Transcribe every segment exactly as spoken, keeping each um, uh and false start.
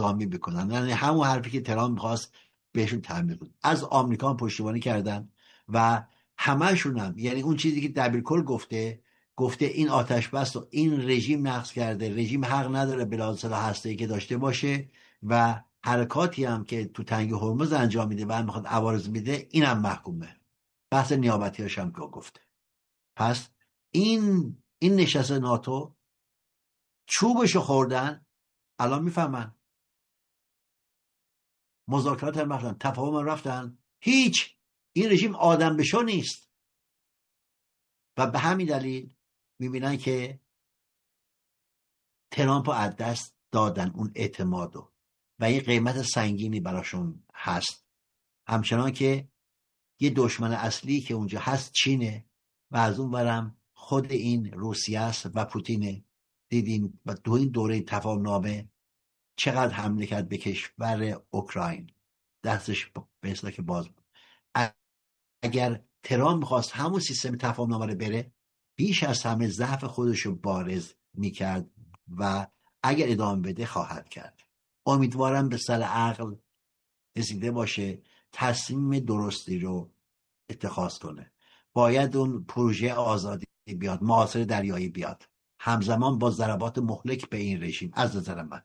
گامی بکنن. یعنی همون حرفی که ترامپ میخواست بهشون تحمیل بود. از آمریکا هم پشتیبانی کردن و همه‌شون هم، یعنی اون چیزی که دبیرکل گفته گفته این آتش بس و این رژیم نقض کرده، رژیم حق نداره بلا سلاح هسته‌ای که داشته باشه و حرکاتی هم که تو تنگ هرمز انجام میده و میخواد عوارض میده اینم محکومه. بحث نیابتیاش هم که گفته. پس این این نشست ناتو چوبشو خوردن، الان میفهمن مذاکرات هم رفتن، تفاهم هم رفتن، هیچ، این رژیم آدم بشو نیست و به همین دلیل میبینن که ترامپ رو از دست دادن اون اعتمادو و یه قیمت سنگینی براشون هست. همچنان که یه دشمن اصلی که اونجا هست چینه و از اون برم خود این روسیه است و پوتینه. دیدین و دو این دوره تفاهم نامه چقدر حمله کرد به کشور اوکراین، دستش به اصطلاح که باز بود. اگر ترامپ میخواست همون سیستم تفاهم نامه رو بره، بیش از همه ضعف خودش رو بارز میکرد و اگر ادامه بده خواهد کرد. امیدوارم به سر عقل رسیده باشه، تصمیم درستی رو اتخاذ کنه. باید اون پروژه آزادی بیاد، معاصر دریایی بیاد، همزمان با ضربات مهلک به این رژیم. از نظر من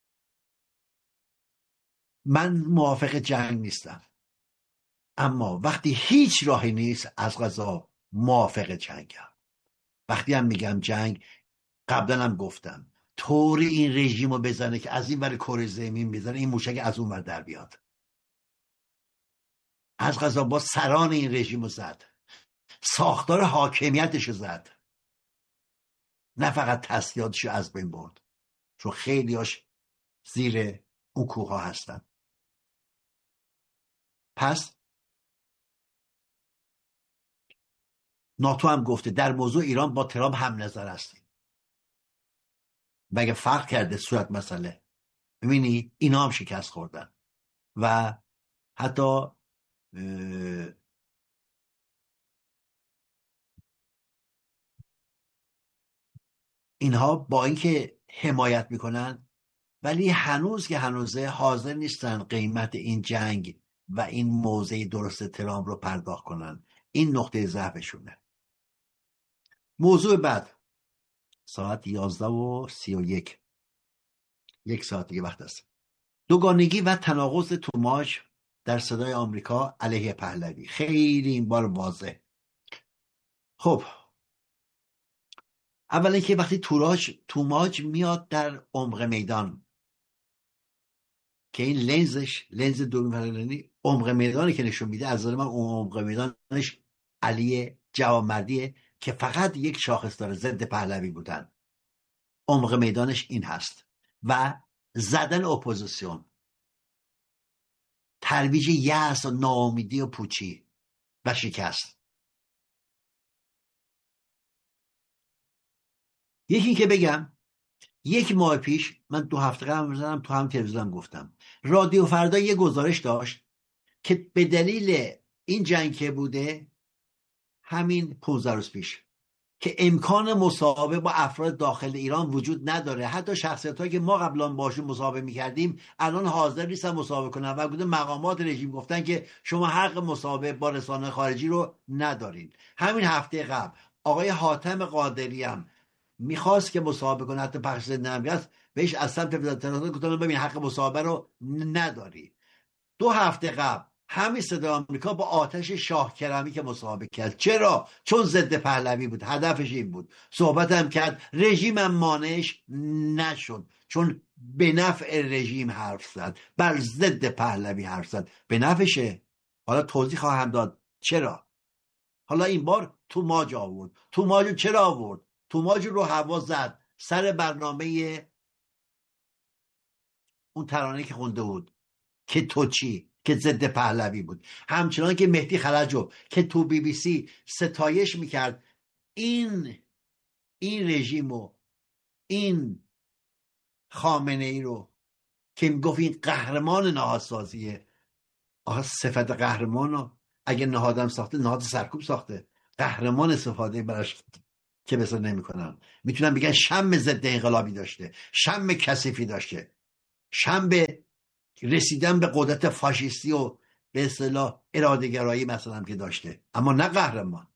من موافق جنگ نیستم، اما وقتی هیچ راهی نیست از قضا موافق جنگم. وقتی هم میگم جنگ، قبلا هم گفتم طوری این رژیم رو بزنه که از این ور کره زمین بزنه این موشک از اون ور در بیاد. از قضا با سران این رژیم رو زد، ساختار حاکمیتش رو زد، نه فقط تسلیحاتش رو از بین برد، چون خیلیاش زیر اون کوه ها هستن. پس ناتو هم گفته در موضوع ایران با ترامپ هم نظر هستیم و اگه فرق کرده صورت مسئله، ببینی اینا هم شکست خوردن و حتی اینها با اینکه حمایت میکنن ولی هنوز که هنوزه حاضر نیستن قیمت این جنگ و این موضع درست ترامپ رو پرداخت کنن. این نقطه ضعفشونه. موضوع بعد ساعت یازده و سی و یک، یک ساعت دیگه وقت است. دوگانگی و تناقض توماج در صدای آمریکا علیه پهلوی. خیلی این بار واضح. خب اولا که وقتی توراج توماج میاد در عمق میدان که این لنزش لنز دوربین عمق میدانی که نشون میده، از نظر من اون عمق میدانش علی جوانمردیه که فقط یک شاخص داره، ضد پهلوی بودن. عمق میدانش این هست و زدن اپوزیسیون، ترویج یأس و ناامیدی و پوچی و شکست. یکی که بگم یک ماه پیش من دو هفته قبل می‌زدم تو هم تلویزیون گفتم رادیو فردا یه گزارش داشت که به دلیل این جنگ که بوده همین پانزده روز پیش که امکان مصاحبه با افراد داخل ایران وجود نداره، حتی شخصیت‌هایی که ما قبلا باشون مصاحبه می‌کردیم الان حاضر نیستن مصاحبه کنن و بوده مقامات رژیم گفتن که شما حق مصاحبه با رسانه خارجی رو ندارین. همین هفته قبل آقای حاتم قادری هم میخواست که مصاحبه کنه، حتی پخش زنده هم هست، بهش از سمت وزارت گفتن ببین حق مصاحبه رو نداری. دو هفته قبل همین صدای آمریکا با آتش شاه کرمی که مصاحبه کرد. چرا؟ چون ضد پهلوی بود، هدفش این بود. صحبت هم کرد، رژیم هم مانعش نشد چون به نفع رژیم حرف زد، بر ضد پهلوی حرف زد، به نفعشه. حالا توضیح خواهم داد چرا. حالا این بار توماج آورد. توماج چرا آورد؟ توماج رو هوا زد سر برنامه اون ترانه که خونده بود که تو چی، که ضد پهلوی بود. همچنان که مهدی خلجو که تو بی بی سی ستایش میکرد این این رژیم و این خامنه ای رو که میگفت این قهرمان نهادسازیه. آخه صفت قهرمان رو اگه نهادم ساخته، نهاد سرکوب ساخته، قهرمان استفاده براش که بسا نمی کنن. میتونن بگن شم ضد انقلابی داشته، شم کثیفی داشته. شنبه رسیدن به قدرت فاشیستی و به اصطلاح اراده‌گرایی مثلا که داشته، اما نه قهرمان.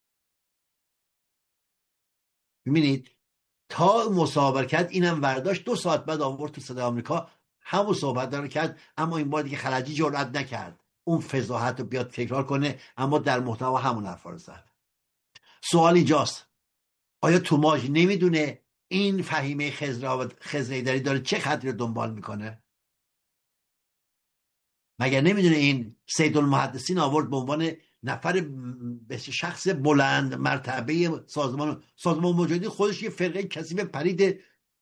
ببینید تا مصاحبه کرد اینم ورداشت، دو ساعت بعد آورد تو صدای آمریکا همون صحبت داره کرد، اما این بار دیگه خلجی جرئت نکرد اون فضاحت رو بیاد تکرار کنه، اما در محتوا همون حرفا رو زد. سوال اینجاست آیا توماژ نمیدونه این فهیمه خضرایدری داره چه خطی رو دنبال میکنه؟ مگر نمیدونه این سیدالمحدثین آورد به عنوان نفر به شخص بلند مرتبه سازمان سازمان مجاهدین، خودش یه فرقه کثیف پرید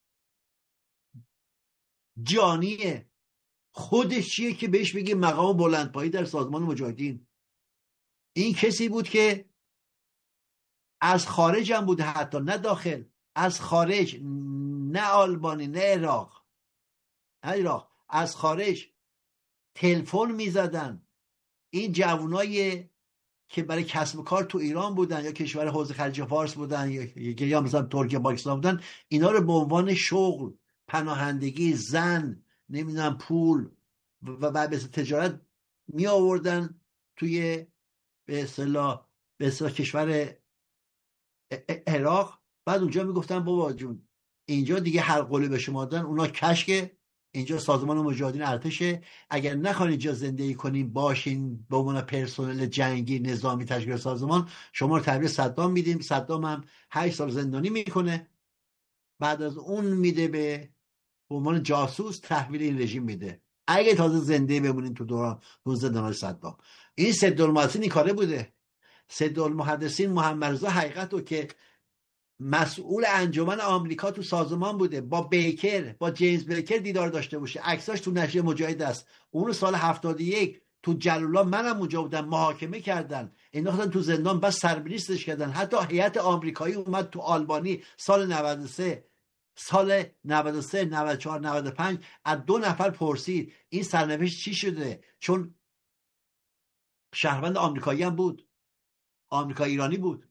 جانیه، خودش چیه که بهش بگه مقام بلندپایی در سازمان مجاهدین؟ این کسی بود که از خارج هم بوده، حتی نه داخل، از خارج، نه آلبانی نه عراق، نه عراق، از خارج تلفن میزدن این جوانای که برای کسب کار تو ایران بودن یا کشور حوزه خلیج فارس بودن یا یا مثلا ترکیه پاکستان بودن، اینا رو به عنوان شغل، پناهندگی، زن، نمیدونم پول و بعد به تجارت می آوردن توی به اصطلاح به اصطلاح کشور عراق. بعد اونجا میگفتن بابا جون اینجا دیگه هر قولی به شما دادن، اونا کشکه، اینجا سازمان مجاهدین ارتشه، اگر نخواین اینجا زندگی کنین باشین به عنوان پرسنل جنگی نظامی تشکیل سازمان، شما رو تحویل صدام میدیم. صدام هم هشت سال زندانی میکنه، بعد از اون میده به به عنوان جاسوس تحویل این رژیم میده، اگه تازه زنده بمونین تو دوران اون زندان صدام. این سیدالمحدثین این کاره بوده. سیدالمحدثین محمد رضا حقیقت رو که مسئول انجمن آمریکا تو سازمان بوده، با بیکر، با جیمز بیکر دیدار داشته باشه، عکساش تو نشریه مجاهد است. اون سال هفتاد و یک تو جلال‌آباد منم اونجا بودم، محاکمه کردن، انداختن تو زندان، بس سربریستش کردن. حتی هیئت آمریکایی اومد تو آلبانی سال نود و سه، سال نود و سه، نود و چهار، نود و پنج از دو نفر پرسید این سرنوشت چی شده، چون شهروند آمریکایی هم بود، آمریکا ایرانی بود،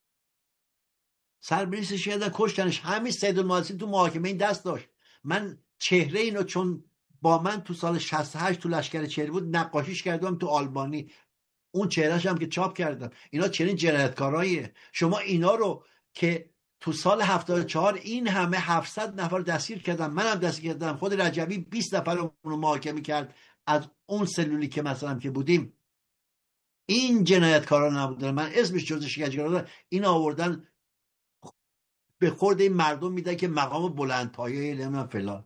سربریستش کردن، کشتنش. همین سیدالمحدثین تو محاکمه این دست داشت. من چهره اینو چون با من تو سال شصت و هشت تو لشکر چهره بود نقاشیش کردم تو آلبانی، اون چهرهش هم که چاپ کردم. اینا چنین جنایتکاراییه. شما اینا رو که تو سال هفتاد و چهار این همه هفتصد نفر دستگیر کردن، منم دستگیر کردم، خود رجبی بیست نفر رو محاکمه کرد از اون سلولی که مثلا که بودیم. این جنایتکارا نبودن، من اسمش جزء شکنجهگران، این آوردن به خورد این مردم میدن که مقام بلندپایه نمیدونم فلان.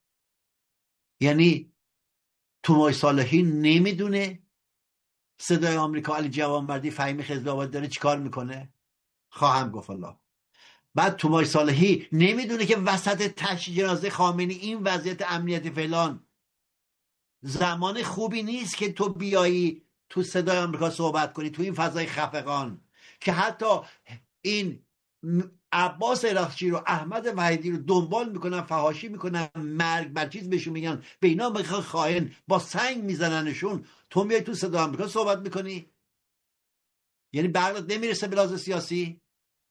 یعنی توماژ صالحی نمیدونه صدای آمریکا علی جوانمردی فهیمه خضرآبادی داره چیکار میکنه؟ خواهم گفت الله. بعد توماژ صالحی نمیدونه که وسط تشییع جنازه خامنه‌ای این وضعیت امنیتی فلان زمان خوبی نیست که تو بیایی تو صدای آمریکا صحبت کنی تو این فضای خفقان، که حتی این عباس عراقچی رو، احمد وحیدی رو دنبال میکنن، فحاشی میکنن، مرگ بر چیز بهشون میگن، به اینا میخوان خائن، با سنگ میزننشون، تو میای تو صدای آمریکا صحبت میکنی؟ یعنی بغلت نمیرسه به لحاظ سیاسی؟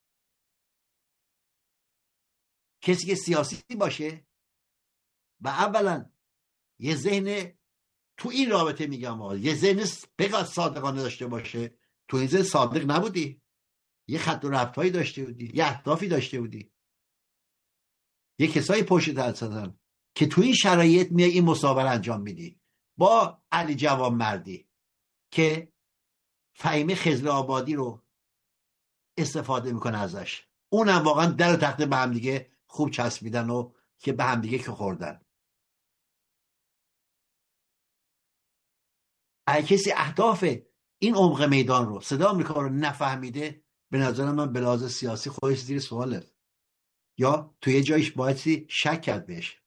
کسی که سیاسی باشه و اولا یه ذهن تو این رابطه میگم آقا یه ذهن بقدر صادقانه داشته باشه. تو این ذهن صادق نبودی، یه خط و ربطهایی داشته بودی، یه اهدافی داشته بودی، یه کسایی پشت هستن که تو این شرایط میای این مصاحبه انجام میدی با علی جوانمردی که فهیمه خضرآبادی رو استفاده میکنه ازش. اونم واقعا در و تخته به هم دیگه خوب چسبیدن و که به هم دیگه که خوردن. اگه کسی اهداف این عمق میدان رو، صدا آمریکا رو نفهمیده، به نظر من به لحاظ سیاسی خودش زیر سواله، یا توی یه جایش باید شک کرد بهش.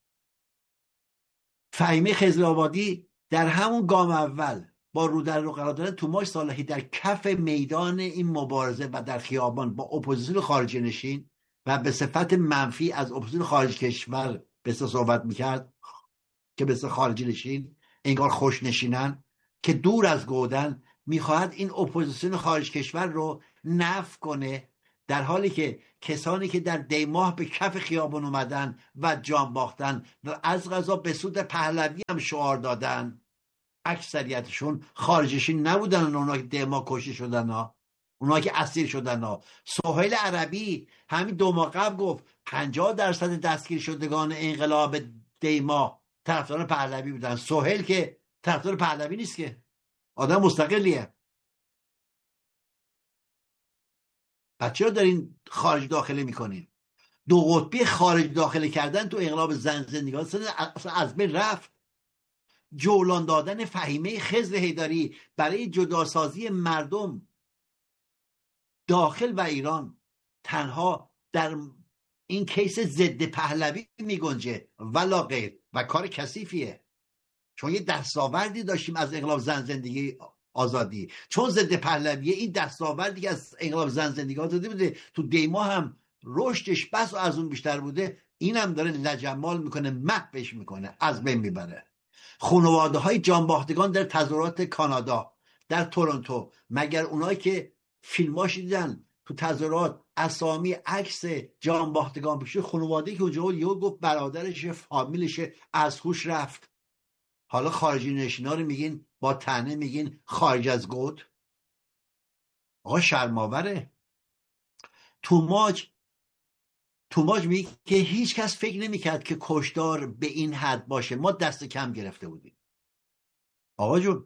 فهیمه خضرآبادی در همون گام اول با رو در رو قرار دادن توماژ صالحی در کف میدان این مبارزه و در خیابان با اپوزیسیون خارجی نشین و به صفت منفی از اپوزیسیون خارج کشور به صحبت میکرد که به خارجی نشین انگار خوش نشینن که دور از گودن، میخواهد این اپوزیسیون خارج کشور رو نفی کنه در حالی که کسانی که در دیماه به کف خیابان اومدن و جان باختن و از غذا به سود پهلوی هم شعار دادن، اکثریتشون خارجشی نبودن. اونا که دیماه کشته شدن ها، اونا که اسیر شدن ها. سهیل عربی همین دو ماه قبل گفت پنجاه درصد دستگیر شدگان انقلاب دیماه طرفدار پهلوی بودن. سهیل که طرفدار پهلوی نیست، که آدم مستقلیه. بچه ها دارین خارج داخله میکنین. دو قطبی خارج داخله کردن تو انقلاب زن زندگان اصلا از بین رفت. جولان دادن فهیمه خضر حیدری برای جداسازی مردم داخل و ایران تنها در این کیس ضد پهلوی میگنجه ولا غیر، و کار کثیفیه. چون یه دستاوردی داشتیم از انقلاب زن زندگی آزادی، چون ضد پهلویه این دستاوردی که از انقلاب زن زندگی آزادی بوده تو دیما هم رشدش بس و از اون بیشتر بوده، اینم داره لجمال میکنه، محوش میکنه، از بین میبره. خانواده های جانباختگان در تظاهرات کانادا، در تورنتو، مگر اونایی که فیلماش دیدن تو تظاهرات اسامی عکس جانباختگان بشه، خانواده‌ای که اونجا یهو گفت برادرشه فامیلشه از هوش رفت. حالا خارجی نشینا رو میگین با طعنه میگین خارج از گود. آقا شرماوره. توماج توماج میگه که هیچ کس فکر نمیکرد که کشتار به این حد باشه، ما دست کم گرفته بودیم. آقا جون،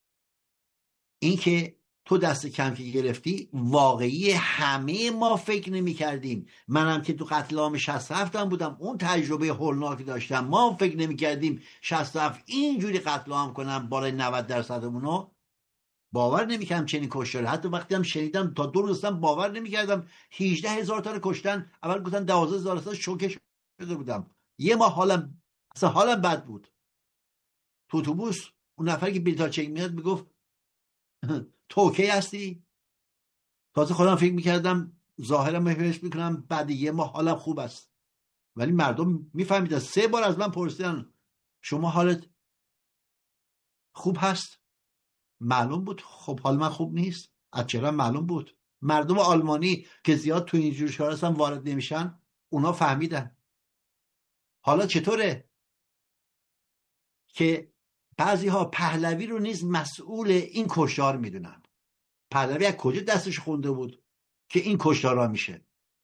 این که تو دست کم که گرفتی واقعی، همه ما فکر نمی کردیم. منم که تو قتل عام شصت و هفت هم بودم، اون تجربه هولناکی داشتم، ما هم فکر نمی کردیم شصت و هفت اینجوری قتل عام کنم بالای نود درصدمونو. باور نمی کردم چنین کشتاری. حتی وقتی هم شنیدم تا دو روزم باور نمی کردم هجده هزار تا رو کشتن. اول گفتن دوازده هزار تا، شوکه شده بودم. یه ماه حالم اصلا حالم بد بود. تو اتوبوس اون نفری که بلیطا چک میاد میگفت تو اوکی هستی؟ تازه خودم فکر میکردم ظاهرم مفرش میکنم بعد یه ماه حالم خوب است، ولی مردم میفهمیدن. سه بار از من پرسیدن شما حالت خوب هست؟ معلوم بود خب حال من خوب نیست. از چرا معلوم بود. مردم آلمانی که زیاد تو اینجور شهر هستن وارد نمیشن، اونا فهمیدن. حالا چطوره که بعضی ها پهلوی رو نیز مسئول این کشتار میدونن؟ پهلوی از کجا دستش خونده بود که این کشتارها میشه؟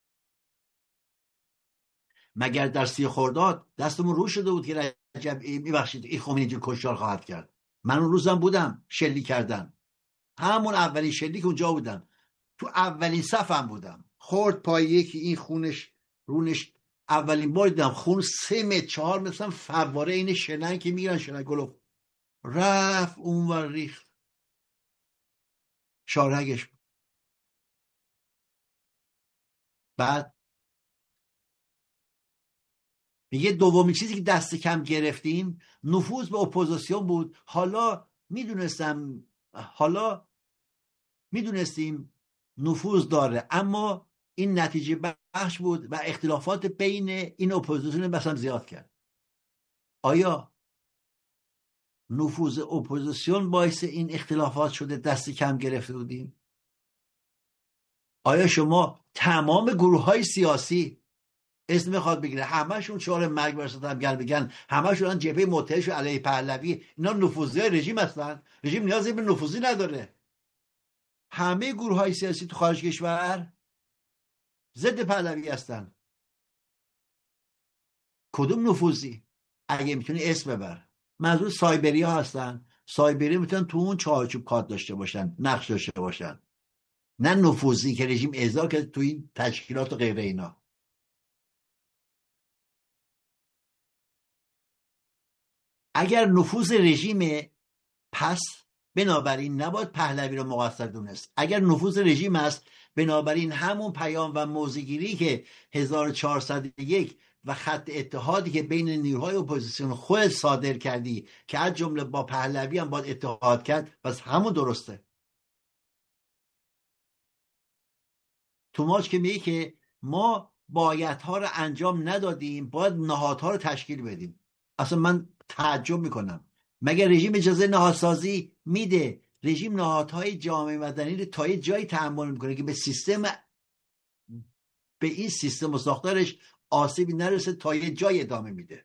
مگر در سی خرداد دستمون رو شده بود که رجب میبخشید این خمینی اینجور کشتار خواهد کرد؟ من اون روزم بودم شلیک کردن، همون اولین شلیک اونجا بودم، تو اولین صفم بودم. خورد پای یکی این خونش رونش، اولین بار دیدم خون سه متر چهار مثلا فواره این شنن که میگیرن شنن گلوف رفت اون ور ریخت شارگش بود. بعد میگه دومین چیزی که دست کم گرفتیم نفوذ به اپوزیسیون بود. حالا میدونستم حالا میدونستیم نفوذ داره، اما این نتیجه بخش بود و اختلافات بین این اپوزیسیون بسام زیاد کرد. آیا نفوذ اپوزیسیون باعث این اختلافات شده دست کم گرفته بودیم؟ آیا شما تمام گروه های سیاسی اسم میخواد بگیره همشون شعار مرگ بر ستم گل بگن، همشون جبهه متحد علیه پهلوی، اینا نفوذی های رژیم هستن؟ رژیم نیازی به نفوذی نداره. همه گروه های سیاسی تو خارج کشور ضد پهلوی هستن. کدوم نفوذی؟ اگه میتونی اسم ببر. منظور سایبری ها هستن. سایبری میتونن تو اون چارچوب کار داشته باشن، نقش داشته باشن، نه نفوذی که رژیم اعضا که تو این تشکیلات و غیره. اینا اگر نفوذ رژیم، پس بنابراین نباید پهلوی رو مقصر دونست. اگر نفوذ رژیم است، بنابراین همون پیام و موضع‌گیری که هزار و چهارصد و یک و خط اتحادی که بین نیروهای اپوزیسیون خود صادر کردی که از جمله با پهلوی هم باید اتحاد کرد، پس همون درسته. توماج که میگه که ما بایدها رو انجام ندادیم، باید نهادها رو تشکیل بدیم. اصلا من تعجب میکنم، مگر رژیم اجازه نهادسازی میده؟ رژیم نهادهای جامعه مدنی رو تا یه جایی تحمل میکنه که به سیستم به این سیستم و ساختارش آسیبی نرسه تا یه جای ادامه میده.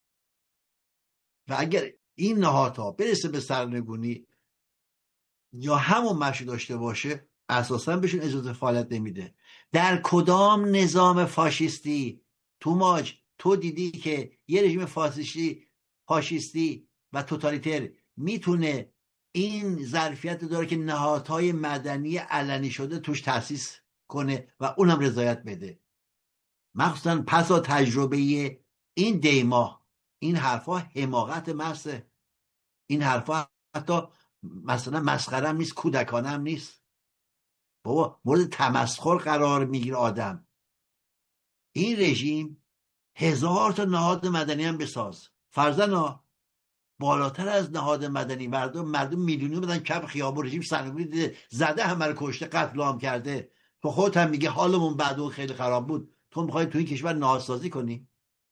و اگر این نهادها برسه به سرنگونی یا همون مشی داشته باشه، اساسا بهشون اجازه فعالیت نمیده. در کدام نظام فاشیستی تو ماج تو دیدی که یه رژیم فاشیستی فاشیستی و توتالیتر میتونه این ظرفیت داره که نهادهای مدنی علنی شده توش تأسیس کنه و اونم رضایت بده؟ مخصوصا پس از تجربه این دیما این حرفا حماقت محضه. این حرفا حتی مثلا مسخره هم نیست، کودکانه هم نیست. بابا مورد تمسخر قرار میگیره آدم. این رژیم هزار تا نهاد مدنی هم بساز، فرضاً بالاتر از نهاد مدنی، مردم مردم میلیونی بدن کف خیابون، رژیم سرنگونی دیده، زده، همه رو کشته، قتل عام کرده. تو خودت هم میگه حالمون بعد اون خیلی خراب بود. تو میخوای تو این کشور نهادسازی کنی؟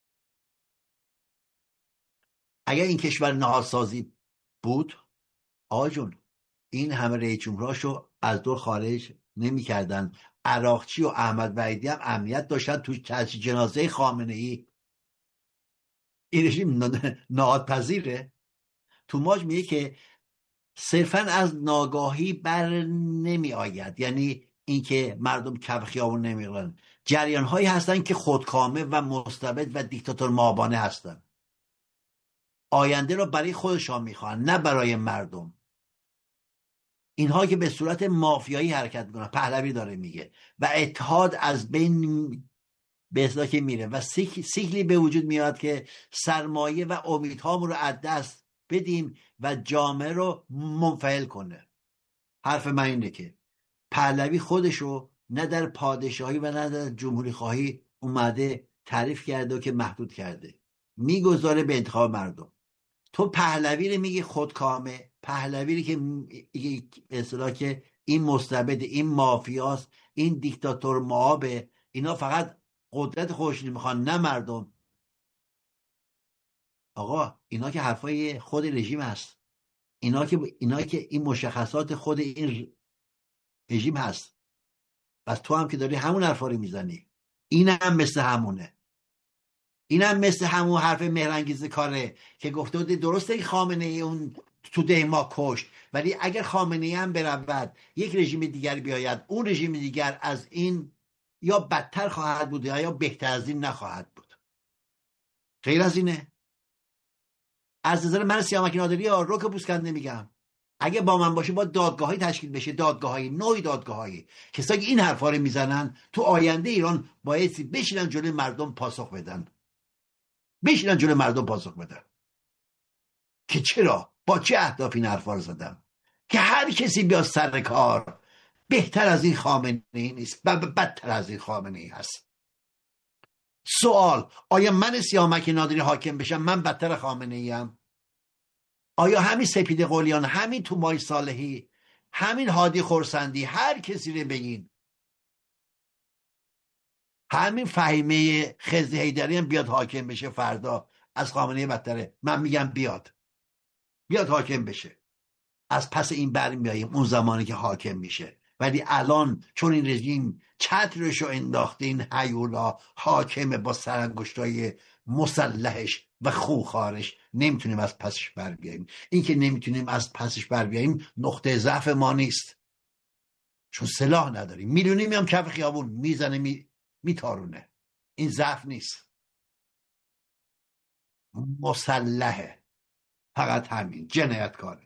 اگر این کشور نهادسازی بود آقا جون، این همه رئیس جمهوراشو از دور خارج نمی کردن. عراقچی و احمد وحیدی هم امنیت داشتن تو تجهیز جنازه خامنه ای. این رژیم نهاد پذیره؟ تو ماج میگه که صرفا از ناگاهی بر نمی آید، یعنی اینکه مردم کف خیابون نمیرن. جریان هایی هستن که خودکامه و مستبد و دیکتاتور مابانه هستن. آینده رو برای خودشان میخوان، نه برای مردم. اینها که به صورت مافیایی حرکت میکنن، پهلوی داره میگه، و اتحاد از بین به اصطلاح که میره و سیکلی به وجود میاد که سرمایه و امیدهامون رو از دست بدیم و جامعه رو منفعل کنه. حرف من اینه که پهلوی خودشو نه در پادشاهی و نه در جمهوری خواهی اومده تعریف کرده و که محدود کرده، میگذاره به انتخاب مردم. تو پهلوی رو میگی خودکامه، پهلوی رو که به اصطلاح که این مستبد، این مافیاست، این دیکتاتور معابه، اینا فقط قدرت خودشون میخوان نه مردم. آقا اینا که حرفای خود رژیم هست، اینا که اینا که این مشخصات خود این رژیم هست. بس تو هم که داری همون حرفا رو میزنی. این هم مثل همونه. این هم مثل همون حرف مهرانگیز کاره که گفته بود درسته این خامنه ای اون تو ده ما کشت، ولی اگر خامنه ای هم برود یک رژیم دیگر بیاید، اون رژیم دیگر از این یا بدتر خواهد بود یا بهتر از این نخواهد بود. غیر از اینه. از نظر من سیامک نادری رو که بوسکند نمیگم. اگه با من باشه با دادگاهی تشکیل بشه، دادگاهی نوعی دادگاهی، کسایی که این حرفا رو میزنن تو آینده ایران بایستی بشینن جلوی مردم پاسخ بدن. بشینن جلوی مردم پاسخ بدن که چرا با چه اهداف این حرفا رو زدم، که هر کسی بیاد سر کار بهتر از این خامنه ای نیست، بدتر از این خامنه ای هست. سوال: آیا من سیامک نادری حاکم بشم من بدتر خامنه ای ام؟ آیا همین سپید قلیان، همین تومای صالحی، همین هادی خورسندی، هر کسی رو بگین، همین فهیمه خزی حیدری هم بیاد حاکم بشه فردا از خامنه بدتره؟ من میگم بیاد بیاد حاکم بشه. از پس این برمیاییم اون زمانی که حاکم میشه. ولی الان چون این رژیم چترشو انداخته، این هیولا حاکم با سرانگشتای مسلحش و خوخارش، نمیتونیم از پسش بر بیاییم. این که نمیتونیم از پسش بر بیاییم نقطه ضعف ما نیست، چون سلاح نداریم. میلیونی میام کف خیابون میزنه می... میتارونه. این ضعف نیست، مسلحه، فقط همین، جنایتکاره.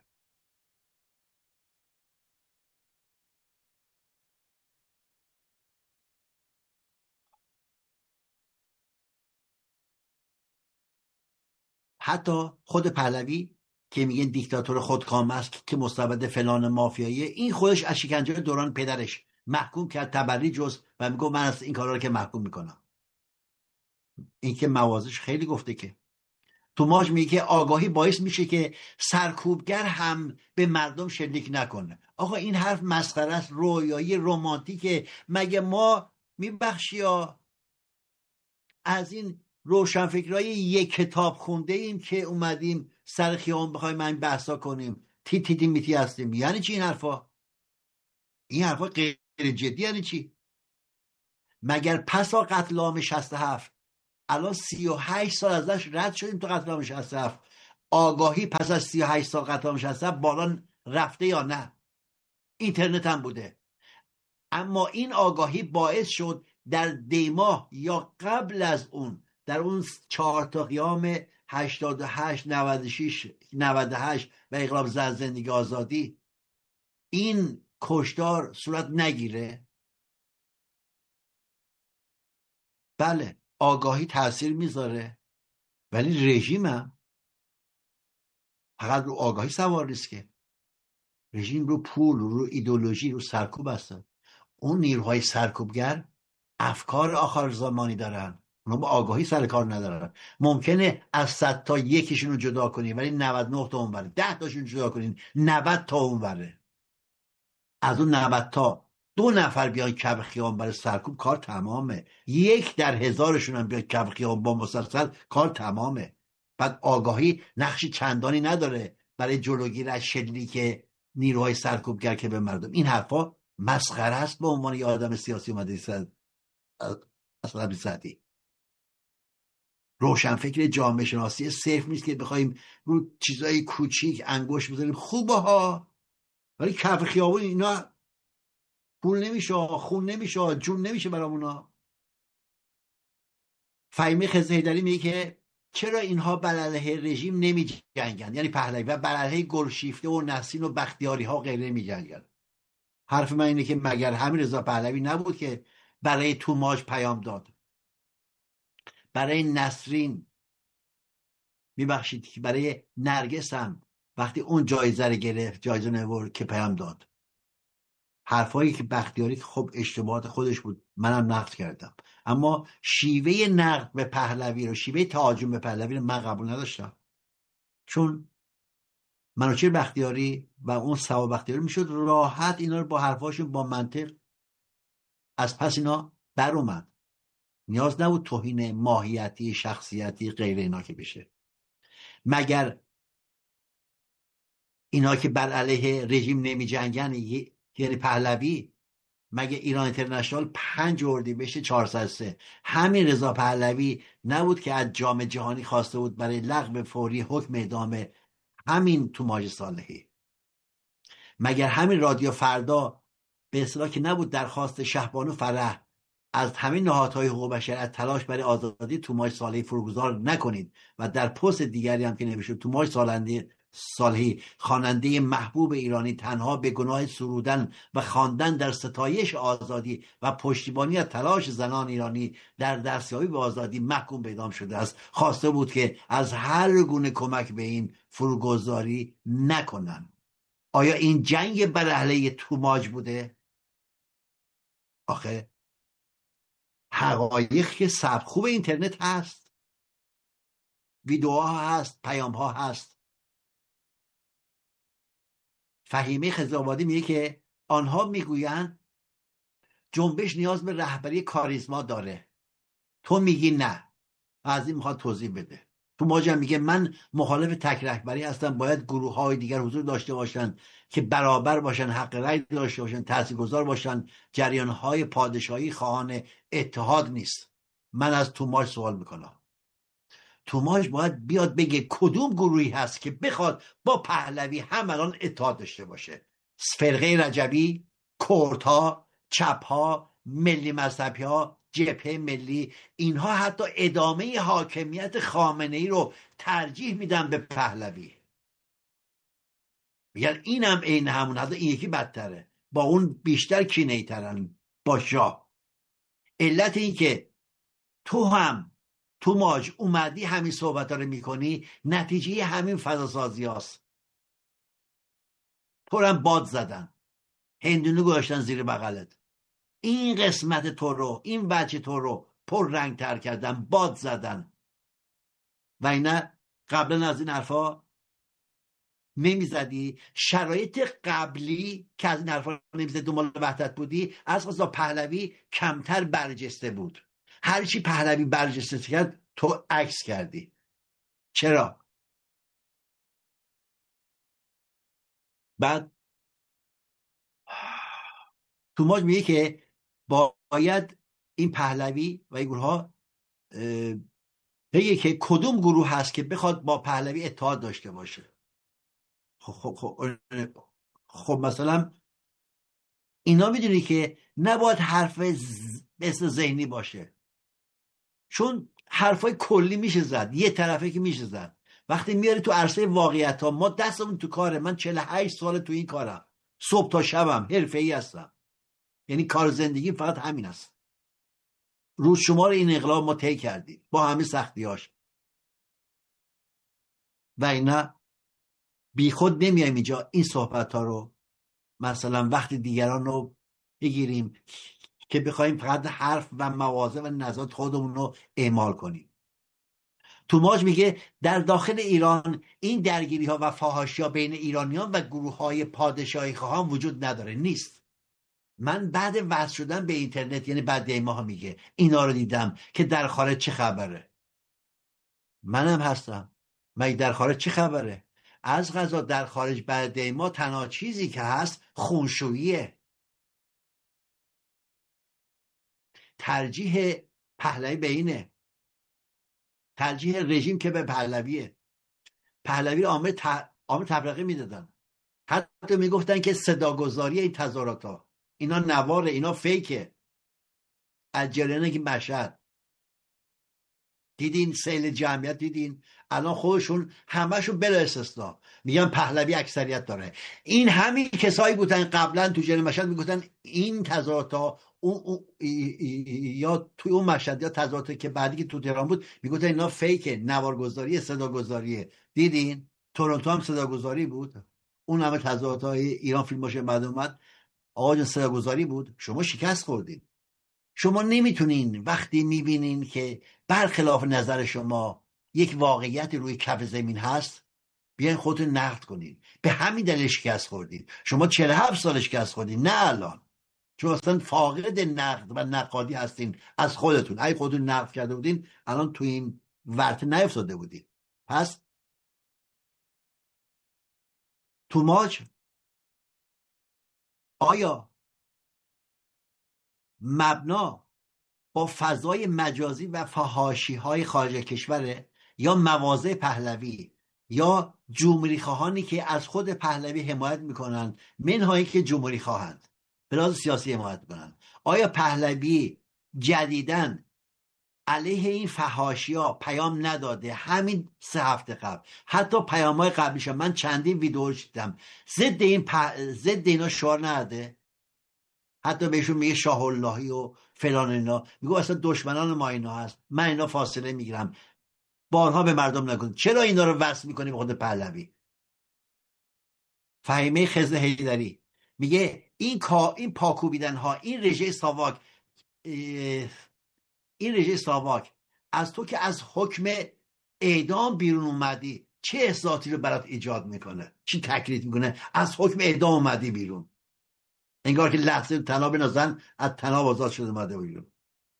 حتی خود پهلوی که میگن دیکتاتور خودکامه است که مستبد فلان مافیاییه، این خودش از شکنجه دوران پدرش محکوم کرد تبری جز و میگه من از این کارا رو که محکوم میکنم. این که موازش خیلی گفته که تو ماج میگه که آگاهی باعث میشه که سرکوبگر هم به مردم شلیک نکنه. آقا این حرف مسخره است، رویایی رمانتیکه. مگه ما میبخشی یا از این روشنفکرای یک کتاب خونده ایم که اومدیم سر خیابون بخوایم این بحثا کنیم؟ تی تی تی میتی هستیم؟ یعنی چی این حرفا؟ این حرفا غیر جدی یعنی چی؟ مگر پسا قتل عام شصت و هفت الان سی و هشت سال ازش رد شدیم تو قتل عام شصت و هفت، آگاهی پس از سی و هشت سال قتل عام شصت و هفت بالا رفته یا نه؟ اینترنت هم بوده. اما این آگاهی باعث شد در دیماه یا قبل از اون، در اون چهار تا قیام هشتاد و هشت نود و شش نود و هشت و انقلاب زن زندگی آزادی، این کشتار صورت نگیره. بله آگاهی تاثیر میذاره، ولی رژیم هم فقط رو آگاهی سوار نیست که، رژیم رو پول، رو ایدئولوژی، رو سرکوب هستن. اون نیروهای سرکوبگر افکار آخر زمانی دارن، اونا با آگاهی سر کار ندارن. ممکنه از صد تا یکیشون رو جدا کنی ولی نود و نه تا اون بره، ده تاشون جدا کنین نود تا اون بره. از اون نود تا دو نفر بیان کف خیابان برای سرکوب، کار تمامه. یک در هزارشون هم بیان کف خیابان با مسلسل، کار تمامه. بعد آگاهی نقشی چندانی نداره برای جلوگیری از شلیک نیروهای سرکوبگر که به مردم. این حرفا مسخره است به عنوان یه آدم سیاسی اومده اصلا سعدی. روشنفکر جامعه شناسی صرف نیست که بخوایم رو چیزای کوچیک انگوش بزنیم خوبه ها، ولی کف خیابون اینا پول نمیشه، خون نمیشه، جون نمیشه برامونا. فهیمه خضر حیدری میگه که چرا اینها بر علیه رژیم نمی جنگن، یعنی پهلوی، و بر علیه گلشیفته و نسرین و بختیاری ها غیره نمی جنگن. حرف من اینه که مگر همین رضا پهلوی نبود که برای توماج پیام داد، برای نسرین میبخشید که برای نرگس هم وقتی اون جایزه رو گرفت، جایزه نور، که پیام داد. حرفایی که بختیاری که خب اشتباهات خودش بود، منم نقد کردم، اما شیوه نقد به پهلوی رو، شیوه تهاجم به پهلوی رو من قبول نداشتم. چون منوچهر بختیاری و اون سوا بختیاری میشد راحت اینا رو با حرفاشون با منطق از پس اینا بر اومد. نیاز نبود توهین ماهیتی، شخصیتی، غیر اینا که بشه. مگر اینا که بر علیه رژیم نمی جنگن، یعنی پهلوی، مگه ایران اینترنشنال پنج اردیبهشت چهارصد و سه همین رضا پهلوی نبود که از جام جهانی خواسته بود برای لغو فوری حکم اعدام همین توماج صالحی؟ مگر همین رادیو فردا به اصطلاح که نبود درخواست شهبانو فرح از همین نهادهای حقوق بشر از تلاش برای آزادی توماج صالحی فروگذار نکنید، و در پست دیگری هم که نوشته توماج صالحی صالحی خواننده محبوب ایرانی تنها به گناه سرودن و خواندن در ستایش آزادی و پشتیبانی از تلاش زنان ایرانی در دستیابی به آزادی محکوم به اعدام شده است، خواسته بود که از هر گونه کمک به این فروگذاری نکنن. آیا این جنگ بر علیه توماج بوده؟ آخه حقایق که ثبت خوب اینترنت هست، ویدیوها هست، پیامها هست. فهیمه خضرآبادی میگه که آنها میگویند جنبش نیاز به رهبری کاریزما داره، تو میگی نه. از این میخواد توضیح بده. توماج هم میگه من مخالف تک رهبری هستم، باید گروه های دیگر حضور داشته باشن که برابر باشن، حق رأی داشته باشن، تاثیرگذار باشن. جریان های پادشاهی خواهان اتحاد نیست. من از توماج سوال میکنم، توماج باید بیاد بگه کدوم گروهی هست که بخواد با پهلوی هم الان اتحاد داشته باشه؟ فرقه رجبی، کردها، چپها، ملی مذهبی ها، جبهه ملی، اینها حتی ادامه حاکمیت خامنه ای رو ترجیح میدن به پهلوی. میگن اینم عین همون، حتی این یکی بدتره، با اون بیشتر کینه‌ای ترن با شاه. علت این که تو هم توماج اومدی همین صحبت ها رو میکنی، نتیجه همین فضاسازی هاست. تو هم باد زدن، هندونو گذاشتن زیر بغلت، این قسمت تو رو، این بچه تو رو پر رنگ تر کردن، باد زدن. و اینا قبلا از این حرفا نمیزدی. شرایط قبلی که از این حرفا نمیزدی، دنبال وحدت بودی، از قضا پهلوی کمتر برجسته بود. هرچی پهلوی برجسته کرد تو عکس کردی. چرا؟ بعد توماج میگه که باید این پهلوی و این گروه ها بگه که کدوم گروه هست که بخواد با پهلوی اتحاد داشته باشه. خب خب خب, خب مثلا اینا میدونی که نباید حرف مثل ذهنی باشه، چون حرفای کلی میشه زد، یه طرفه که میشه زد. وقتی میاری تو عرصه واقعیت ها، ما دستمون تو کاره. من چهل و هشت سال تو این کارم، صبح تا شبم حرفه‌ای هستم، یعنی کار زندگی فقط همین است. روز شمار این انقلاب ما طی کردیم با همه سختیاش و اینا. بی خود نمیایم اینجا این صحبت ها رو مثلا وقتی دیگران رو بگیریم که بخوایم فقط حرف و مواضع و نظرات خودمون رو اعمال کنیم. توماج میگه در داخل ایران این درگیری ها و فحاشی ها بین ایرانیان و گروه های پادشاهی خواهان وجود نداره، نیست. من بعد وصل شدن به اینترنت، یعنی بعد دی ماه، میگه اینا رو دیدم که در خارج چه خبره. منم هستم. مگه در خارج چه خبره؟ از قضا در خارج بعد دی ماه تنها چیزی که هست خونشوییه. ترجیح پهلوی به اینه، ترجیح رژیم که به پهلویه. پهلوی عامل ت... عامل تفرقه میدادن، حتی میگفتن که صداگذاری این تظاهرات ها اینا نواره، اینا فیکه. از جریان که مشهد دیدین، سیل جمعیت دیدین، الان خودشون همشون بلا استثنا میگن پهلوی اکثریت داره. این همین کسایی بودن قبلا تو جریان مشهد میگفتن این تظاهرات ها اون اون یا توی اون مشهد یا تظاهراتی که بعدی که تو تهران بود میگفتن اینا فیکه، نوارگذاری، صداگذاریه. دیدین تورنتو هم صداگذاری بود، اون همه تظاهرات های ایران فیلم باشه بعد اومد آقا جان صداگذاری بود. شما شکست خوردین. شما نمیتونین وقتی میبینین که برخلاف نظر شما یک واقعیت روی کف زمین هست بیاین خودتون نقد کنین. به همین دلیل شکست خوردین. شما چهل و هفت سال شکست خوردین، نه الان، چون اصلا فاقد نقد و نقادی هستین از خودتون. اگه خودتون نقد کرده بودین الان تو این ورطه نیفتاده بودین. پس توماج آیا مبنا با فضای مجازی و فحاشی های خارج کشوره، یا مواضع پهلوی، یا جمهوری خواهانی که از خود پهلوی حمایت میکنن، منهایی که جمهوری خواهند به لحاظ سیاسی حمایت کنن؟ آیا پهلوی جدیدن علیه این فحاشی ها پیام نداده؟ همین سه هفته قبل، حتی پیام های قبلیش من چندین ویدیو دیدم، ضد این پ... ضد اینا شعار نده. حتی بهشون میگه شاه اللهی و فلان اینا، میگه اصلا دشمنان ما اینا هست، من اینا فاصله میگیرم. بارها به مردم نگفتم چرا اینا رو وصل میکنیم خود پهلوی؟ فهیمه خضر حیدری میگه این کا این پاکوبیدن ها، این رژه ساواک، این رژه ساواک از تو که از حکم اعدام بیرون اومدی چه احساساتی رو برات ایجاد میکنه؟ چی تکلیف میکنه از حکم اعدام اومدی بیرون؟ انگار که لحظه تناب نازن از تناب آزاد شده اومده بیرون.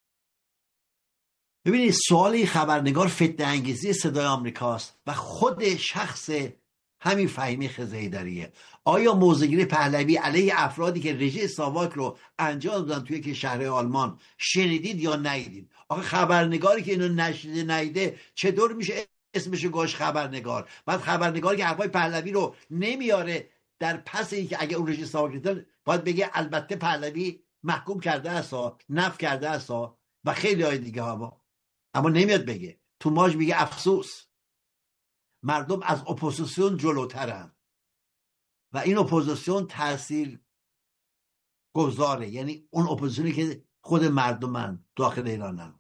ببینید سوال این خبرنگار فتنه انگیزی صدای آمریکاست و خود شخص همین فهیمه خضر حیدریه. آیا موضع‌گیری پهلوی علیه افرادی که رژه ساواک رو انجام دادن توی که شهر آلمان شنیدید یا ندیدید؟ آخه خبرنگاری که اینو نشنیده ندیده چطور میشه اسمش گوش خبرنگار؟ بعد خبرنگاری که حرفای پهلوی رو نمیاره در پس اینکه اگه اون رژه ساواک دیدن باید بگه البته پهلوی محکوم کرده است، نفی کرده است و خیلی های دیگه ها، اما نمیاد بگه. توماج میگه افسوس مردم از اپوزیسیون جلوترن و این اپوزیسیون تاثیر گذاره، یعنی اون اپوزیسیونی که خود مردمن داخل ایرانن.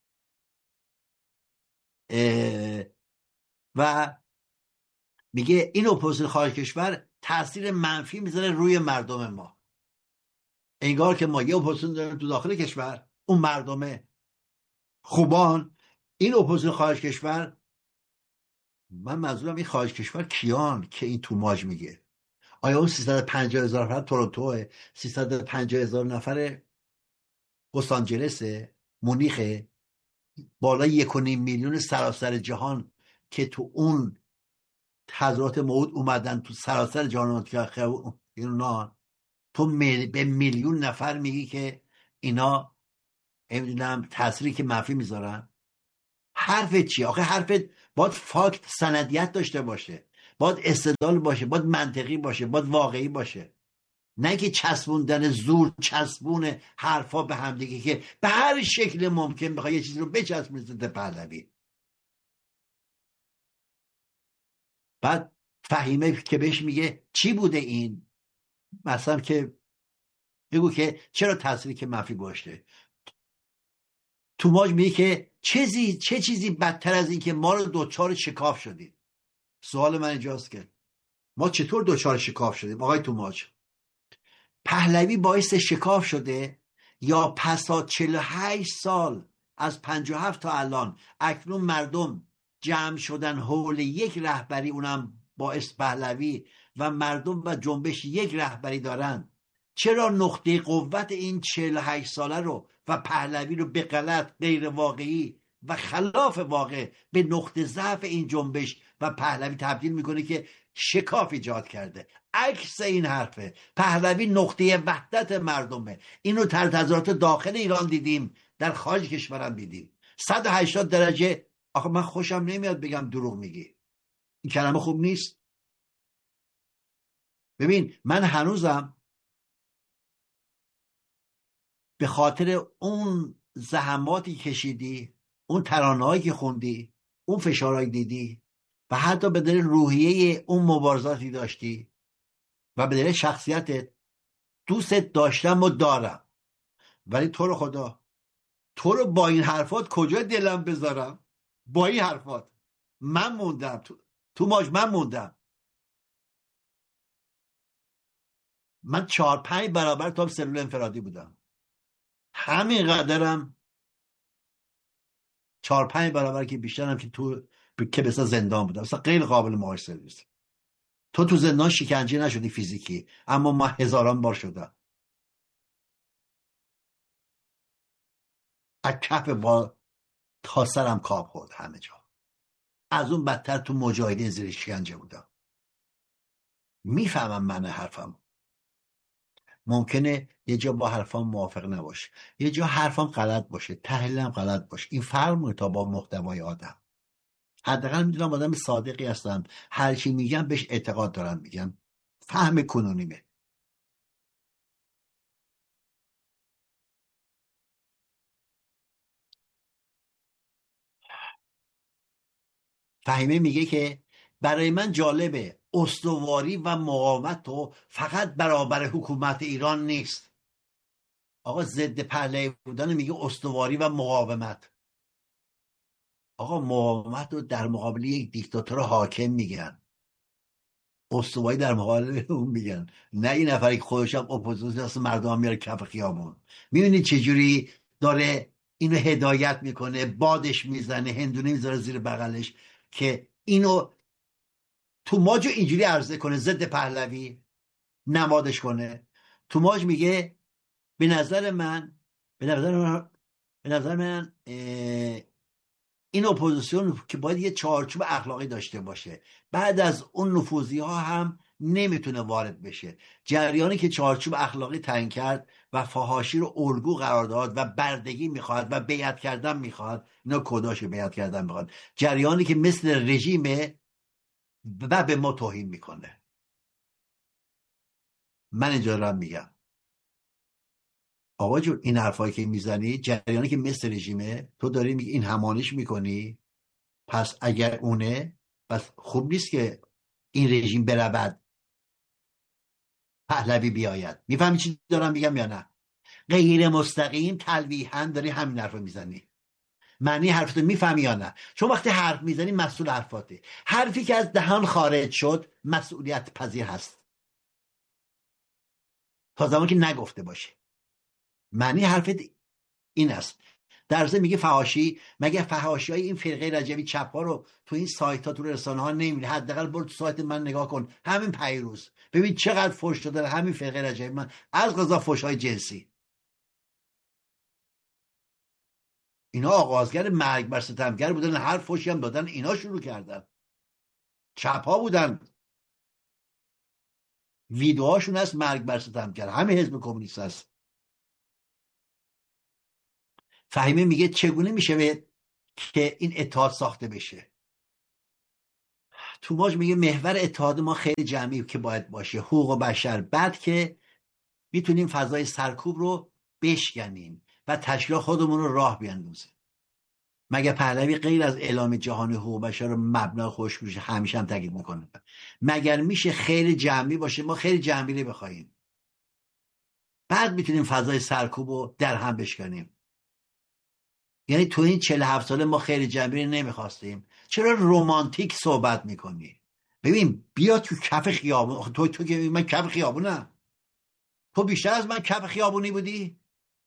و میگه این اپوزیسیون خارج کشور تاثیر منفی میذاره روی مردم ما. انگار که ما یه اپوزیسیون داریم تو داخل کشور، اون مردمه خوبان، این اپوزیسیون خارج کشور. من منظورم این خارج کشور کیان که این توماج میگه؟ آیا اون سیصد و پنجاه هزار نفر تورنتو، سیصد و پنجاه هزار نفر لس آنجلس، مونیخ، بالای یک و نیم میلیون سراسر جهان که تو اون تظاهرات موعود اومدن تو سراسر جهان که اینا تو به میلیون نفر میگی که اینا نمیدونم تأثیری که منفی میذارن. حرف چی؟ آخه حرف باید فاکت، سندیت داشته باشه، باید استدلال باشه، باید منطقی باشه، باید واقعی باشه، نه که چسبوندن زور چسبون حرفا به هم دیگه که به هر شکل ممکن بخوای یه چیزی رو بچسبونی ضد پهلوی. بعد فهیمه که بهش میگه چی بوده این، مثلا که بگو که چرا تأثیری که منفی گذاشته. توماج میگه که چیزی چه چیزی بدتر از این که ما رو دوچار شکاف شدیم. سوال من اینجاست که ما چطور دوچار شکاف شدیم آقای توماج؟ پهلوی باعث شکاف شده یا پسا چهل و هشت سال از پنجاه و هفت تا الان اکنون مردم جمع شدن حول یک رهبری، اونم باعث پهلوی، و مردم و جنبش یک رهبری دارن، چرا نقطه قوت این چهل و هشت ساله رو و پهلوی رو به غلط، غیر واقعی و خلاف واقع به نقطه ضعف این جنبش و پهلوی تبدیل میکنه که شکاف ایجاد کرده؟ عکس این حرفه. پهلوی نقطه وحدت مردمه. اینو در تظاهرات داخل ایران دیدیم، در خارج کشورم دیدیم. صد و هشتاد درجه. آخه من خوشم نمیاد بگم دروغ میگی، این کلمه خوب نیست. ببین من هنوزم به خاطر اون زحماتی کشیدی، اون ترانه‌هایی که خوندی، اون فشارهایی دیدی و حتی به دلیل روحیه اون مبارزاتی داشتی و به دلیل شخصیتت دوست داشتم و دارم، ولی تو رو خدا، تو رو با این حرفات کجا دلم بذارم؟ با این حرفات من موندم تو تو ماج من موندم. من چهار پنج برابر تو سلول انفرادی بودم، همین قدرم، چهار پنج برابر که بیشترم که تو ب... که بسا زندان بودم. مثلا غیر قابل مقایسه نیست. تو تو زندان شکنجه نشدی فیزیکی، اما من هزاران بار شدم. از کف با تا سرم کاب خورد همه جا. از اون بدتر تو مجاهده زیر شکنجه بودم. میفهمم من حرفم. ممکنه یه جا با حرفام موافق نباشه، یه جا حرفام غلط باشه، تحلیلم غلط باشه. این فرق میکنه تا با محتوای آدم. حداقل میدونم آدم صادقی هستم، هر چی میگم بهش اعتقاد دارم میگم، فهم کنونیمه. فهیمه میگه که برای من جالبه استواری و مقاومت تو فقط برابر حکومت ایران نیست. آقا ضد پهلوی بودن میگه استواری و مقاومت. آقا مقاومت رو در مقابل یک دیکتاتور حاکم میگن، استوایی در مقابل اون میگن، نه این نفری که خودش هم اپوزیسیون هست مردم میاره کف خیابون. میبینی چجوری داره اینو هدایت میکنه، بادش میزنه، هندونه میذاره زیر بغلش که اینو توماج اینجوری عرضه کنه، ضد پهلوی نمادش کنه. توماج میگه به نظر من به نظر من به نظر من این اپوزیسیون که باید یه چارچوب اخلاقی داشته باشه، بعد از اون نفوذی ها هم نمیتونه وارد بشه. جریانی که چارچوب اخلاقی تعیین کرد و فحاشی رو الگو قرار داد و بردگی میخواد و بیعت کردن میخواد، اینا کداش بیعت کردن میخواد، جریانی که مثل رژیم و به ما توهین میکنه. من اینجا دارم میگم آقا جون، این حرفایی که میزنی جریانی که مثل رژیمه، تو داری میگی این همانش میکنی، پس اگر اونه پس خوب نیست که این رژیم برود پهلوی بیاید. میفهمی چی دارم میگم یا نه؟ غیر مستقیم تلویحاً داری همین حرف رو میزنی. معنی حرفتو میفهمی یا نه؟ چون وقتی حرف میزنی مسئول حرفاته. حرفی که از دهان خارج شد مسئولیت پذیر هست تا زمان که نگفته باشه. معنی حرفت این است. در ضمن میگه فحاشی، مگه فحاشی های این فرقه رجبی چپ ها رو تو این سایت ها، تو رسانه ها نمیبینی؟ حداقل برو تو سایت من نگاه کن، همین پیروز ببین چقدر فحش داده همین فرقه رجبی من، از قضا فحش های جنسی. اینا آغازگر مرگ بر ستمگر بودن، هر فحشی هم دادن اینا شروع کردن، چپ ها بودن، ویدیوهاشون هست مرگ بر ستمگر، همین حزب کمونیست هست. فهیمه میگه چگونه میشه که این اتحاد ساخته بشه. توماج میگه محور اتحاد ما خیلی جمعی که باید باشه، حقوق بشر، بعد که میتونیم فضای سرکوب رو بشکنیم و تشکیلات خودمون رو راه بیاندازیم. مگه پهلوی غیر از اعلام جهانی حقوق بشر رو مبنا خوشگوش همیشه هم تاکید میکنه؟ مگر میشه خیر جمعی باشه؟ ما خیر جمعی رو بخوایم بعد میتونیم فضای سرکوب رو در هم بشکنیم؟ یعنی تو این چهل و هفت ساله ما خیر جمعی رو نمیخواستیم، چرا رمانتیک صحبت میکنی؟ ببین بیا تو کف خیابون. تو تو که من کف خیابونم، تو بیشتر از من کف خیابونی بودی.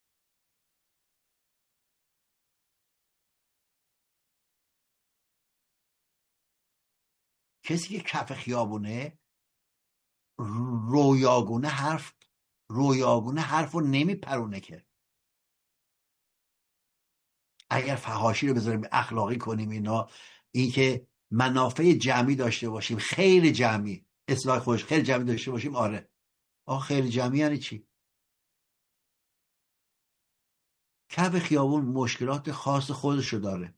کسی که کف خیابونه رویاگونه حرف رویاگونه حرف رو نمیپرونه که. اگر فحاشی رو بذاریم اخلاقی کنیم، اینا این که منافع جمعی داشته باشیم، خیر جمعی، اصلاح خوش خیر جمعی داشته باشیم، آره. آه خیر جمعی یعنی چی؟ کف خیابون مشکلات خاص خودشو داره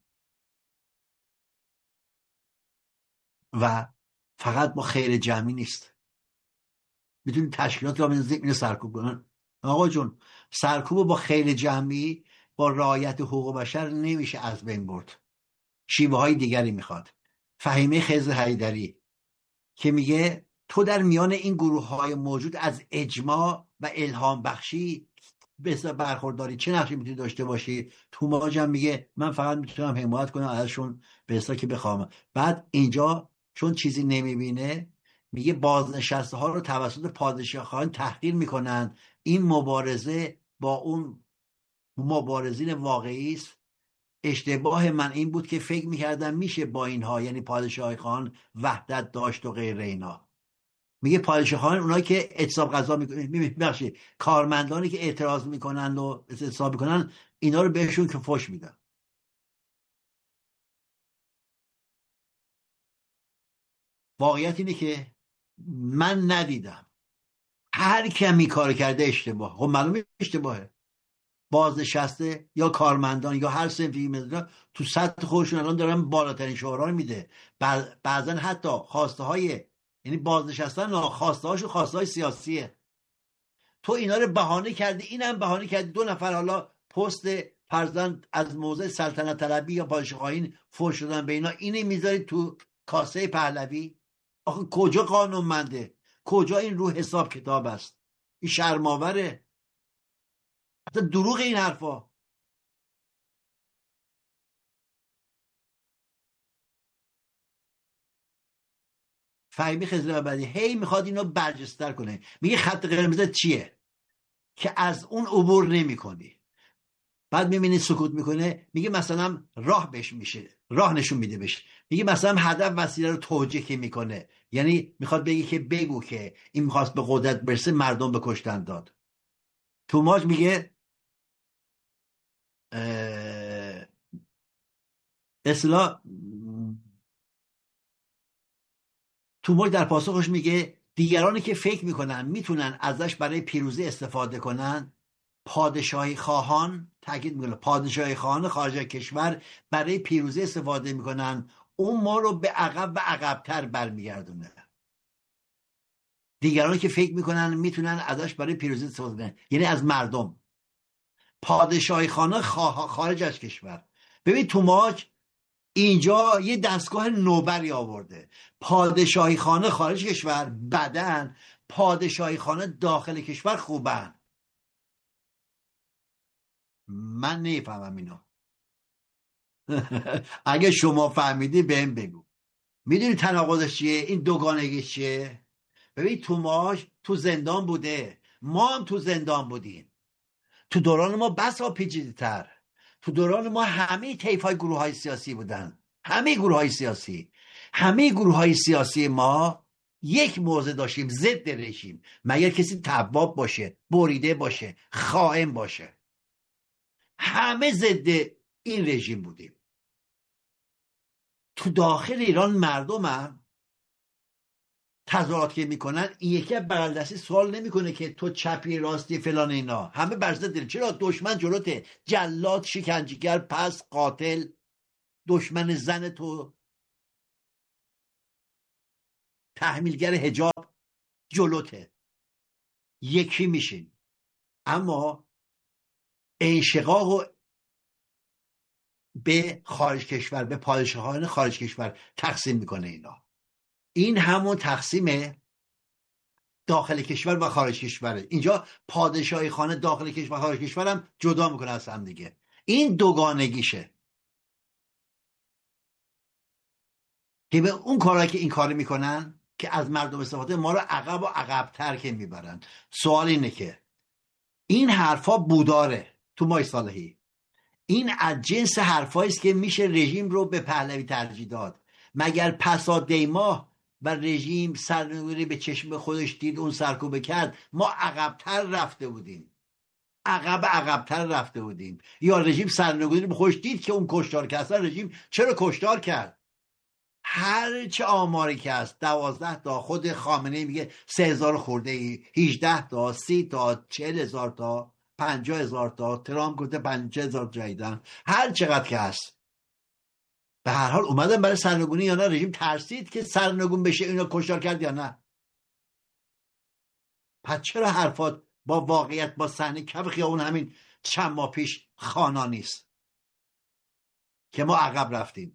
و فقط با خیر جمعی نیست. میتونی تشکیلات را اینو سرکوب کنن. آقا جون سرکوب با خیر جمعی با رعایت حقوق بشر نمیشه از بین برد. شیوه های دیگری میخواد. فهیمه خضر حیدری که میگه تو در میان این گروه های موجود از اجماع و الهام بخشی به برخورداری چه نقشی میتونی داشته باشی؟ توماج هم میگه من فقط میتونم حمایت کنم ازشون به حساب که بخوام. بعد اینجا چون چیزی نمیبینه میگه بازنشسته ها رو توسط پادشاهان تحقیر میکنن. این مبارزه با اون مبارزین واقعی است. اشتباه من این بود که فکر میکردم میشه با اینها، یعنی پادشاه خان، وحدت داشت و غیر اینا. میگه پادشاهان اونایی که اعتصاب غذا میکنن، ببخشید کارمندانی که اعتراض میکنن و اعتصاب میکنن، اینا رو بهشون که فوش میدن. واقعیت اینه که من ندیدم. هر کمی کار کرده اشتباه. خب معلومه اشتباهه. بازنشسته یا کارمندان یا هر صنفی مثلا تو سطح خودشون الان دارن بالاترین شعارا رو میده. بعضا حتی خواسته های، یعنی بازنشستن خواسته هاشون خواسته های سیاسیه. تو اینا رو بهانه کردی، اینم بهانه کردی. دو نفر حالا پست فرزند از موضع سلطنت طلبی یا پادشاهی فوش شدن به اینا، اینه میذاری تو کاسه پهلوی؟ آخه کجا قانونمنده؟ کجا این رو حساب کتاب است؟ این شرماوره. اصلا دروغ این حرفا. فهیمی خضر بعدی هی میخواد اینو برجستر کنه. میگه خط قرمز چیه که از اون عبور نمی کنی. بعد میبینی سکوت میکنه. میگه مثلا راه بهش میشه، راه نشون میده بهش. میگه مثلا هدف وسیله رو توجیه میکنه، یعنی میخواد بگه که بگو که این میخواست به قدرت برسه، مردم به کشتن داد. توماج میگه اصلا توماج در پاسخش میگه دیگرانی که فکر میکنن میتونن ازش برای پیروزی استفاده کنن، پادشاهی خواهان، تاکید میکنه پادشاهی خواهان خارج از کشور برای پیروزی استفاده میکنن، اون ما رو به عقب و عقبتر برمیگردونه. دیگرانی که فکر میکنن میتونن ازش برای پیروزی استفاده کنن یعنی از مردم. پادشاهی خانه خارج از کشور. ببین توماج اینجا یه دستگاه نوبری آورده. پادشاهی خانه خارج کشور بدن، پادشاهی خانه داخل کشور خوبن. من نمیفهمم اینو. اگه شما فهمیدی بهم بگو. میدونی تناقضش چیه؟ این دوگانگی چیه؟ ببین توماج تو زندان بوده، ما هم تو زندان بودیم. تو دوران ما بسا پیچیده‌تر. تو دوران ما همه طیف های گروه های سیاسی بودن. همه گروه های سیاسی همه گروه های سیاسی ما یک موضع داشتیم ضد رژیم، مگر کسی تواب باشه، بریده باشه، خائن باشه. همه ضد این رژیم بودیم. تو داخل ایران مردمم تظاهرات که میکنن، این یکی از بغل دستی سوال نمیکنه که تو چپی راستی فلان اینا، همه بر ضد. چرا؟ دشمن جلوته، جلاد، شکنجهگر، پس قاتل، دشمن زن تو، تحمیلگر حجاب جلوته، یکی میشین. اما انشقاق و به خارج کشور، به پادشاهان خارج کشور تقسیم میکنه. اینا این همون تقسیم داخل کشور و خارج کشوره. اینجا پادشاهی خانه داخل کشور و خارج کشور هم جدا میکنه از هم دیگه. این دوگانگیشه که به اون کارهایی که این کار میکنن که از مردم استفاده، ما رو عقب و عقبتر که میبرن. سوال اینه که این حرفا بوداره تو ماه صالحی، این از جنس حرفایی است که میشه رژیم رو به پهلوی ترجیح داد. مگر پسا دیماه و رژیم سرنگونی به چشم خودش دید، اون سرکوبه کرد، ما عقبتر رفته بودیم، عقب عقبتر رفته بودیم. یا رژیم سرنگونی به خودش دید که اون کشتار کرد. اصلا رژیم چرا کشتار کرد؟ هر چه آماری که هست، دوازده تا، خود خامنه میگه سه هزار خورده ای، هیجده تا، سی تا، چهل هزار تا، پنجاه هزار تا، ترامپ گفته پنجاه هزار جایدن، هر چقدر که هست. به هر حال اومدن برای سرنگونی یا نه؟ رژیم ترسید که سرنگون بشه اینا کشتار کرد یا نه؟ پس چرا حرفات با واقعیت، با صحنه کف خیابون همین چند ماه پیش خوانا نیست که ما عقب رفتیم؟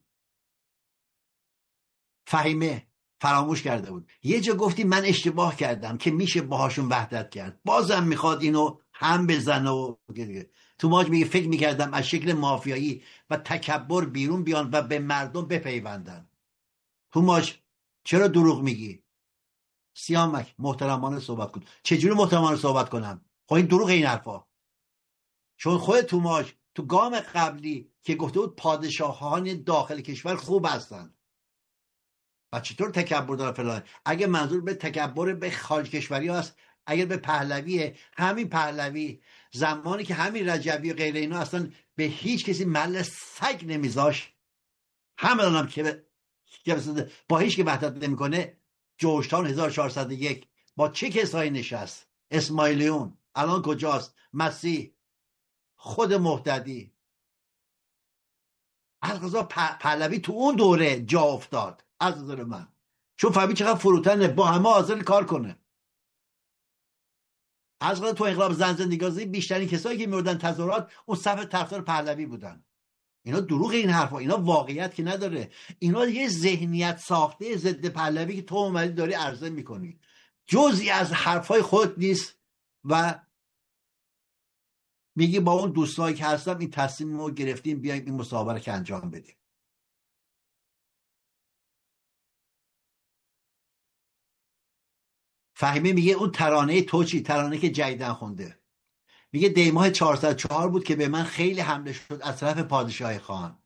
فهیمه فراموش کرده بود. یه جا گفتی من اشتباه کردم که میشه باهاشون وحدت کرد، بازم میخواد اینو هم بزنه و دیگه. تو ماج میگه فکر میکردم از شکل مافیایی و تکبر بیرون بیان و به مردم بپیوندن. تو ماج چرا دروغ میگی؟ سیامک محترمانه صحبت کن. چجوری محترمانه صحبت کنم؟ خب این دروغ این حرفا. چون خود تو ماج تو گام قبلی که گفته بود پادشاهان داخل کشور خوب هستن و چطور تکبر داره فلان. اگه منظور به تکبر به خارج کشوری هست، اگر به پهلویه، همین پهلوی زمانی که همین رجبی و غیر اینا اصلا به هیچ کسی مل سگ نمیذاش، همه هم که با هیچ که وحدت نمیکنه. جورجتاون هزار و چهارصد و یک با چه کسایی نشست؟ اسماعیلیون الان کجاست؟ مسیح، خود مهددی. از قضا پهلوی تو اون دوره جا افتاد از نظر من، چون فهمید چقدر فروتنه، با همه حاضر کار کنه. از قضا تو انقلاب زن زندگی بیشترین کسایی که میوردن تظاهرات اون صف طرفدار پهلوی بودن. اینا دروغ این حرفا، اینا واقعیت که نداره. اینا یه ذهنیت ساخته ضد پهلوی که تو اومدی داری عرضه میکنی، جزئی از حرفای خود نیست و میگی با اون دوستایی که هستم این تصمیم رو گرفتیم بیایم این مصاحبه که انجام بدیم. فهمی میگه اون ترانه تو چی؟ ترانه که جدیدن خونده. میگه دیماه چهارصد و چهار بود که به من خیلی حمله شد از طرف پادشاه خان،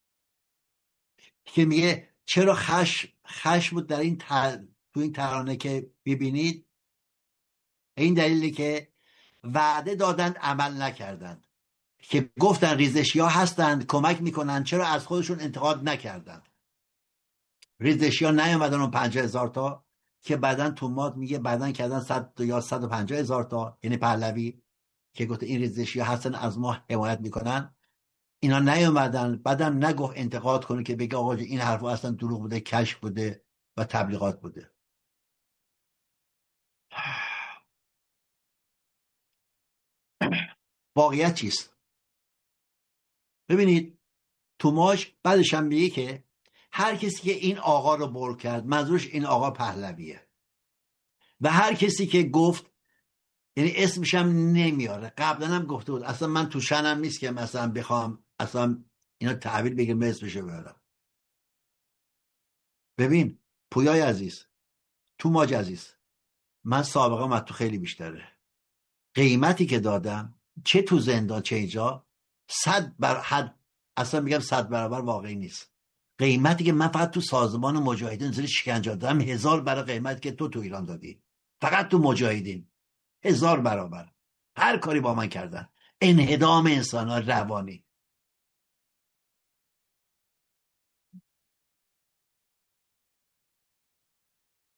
که میگه چرا خش خش بود در این تر... تو این ترانه که ببینید. این دلیلی که وعده دادند عمل نکردند، که گفتن ریزشی ها هستند کمک میکنن، چرا از خودشون انتقاد نکردند؟ ریزشی ها نیامدن اون پنجاه هزار تا که بعدن تو ماد میگه بعدن کردن صد یا صد و پنجاه هزار تا، یعنی پهلوی که گفت این ریزشی ها هستن از ما حمایت میکنن. اینا نیامدن، بعدم نگفت انتقاد کنه که بگه آقا این حرفا اصلا دروغ بوده، کشف بوده و تبلیغات بوده. واقعیت چیست؟ ببینید توماش بعدش هم میگه که هر کسی که این آقا رو بر کرد منظورش این آقا پهلویه، و هر کسی که گفت، یعنی اسمش هم نمیاره، قبلا هم گفته بود اصلا من تو شنم نیست که مثلا بخوام اصلا اینا تحویل بگیرم اسمشو ببرم. ببین پویای عزیز، توماج عزیز، من سابقه من تو خیلی بیشتره. قیمتی که دادم چه تو زندان چه اینجا صد بر حد، اصلا میگم صد برابر واقعی نیست. قیمتی که من فقط تو سازمان مجاهدین زیر شکنجه دادم هزار برابر قیمتی که تو تو ایران دادی، فقط تو مجاهدین هزار برابر. هر کاری با من کردن، انهدام انسان روانی.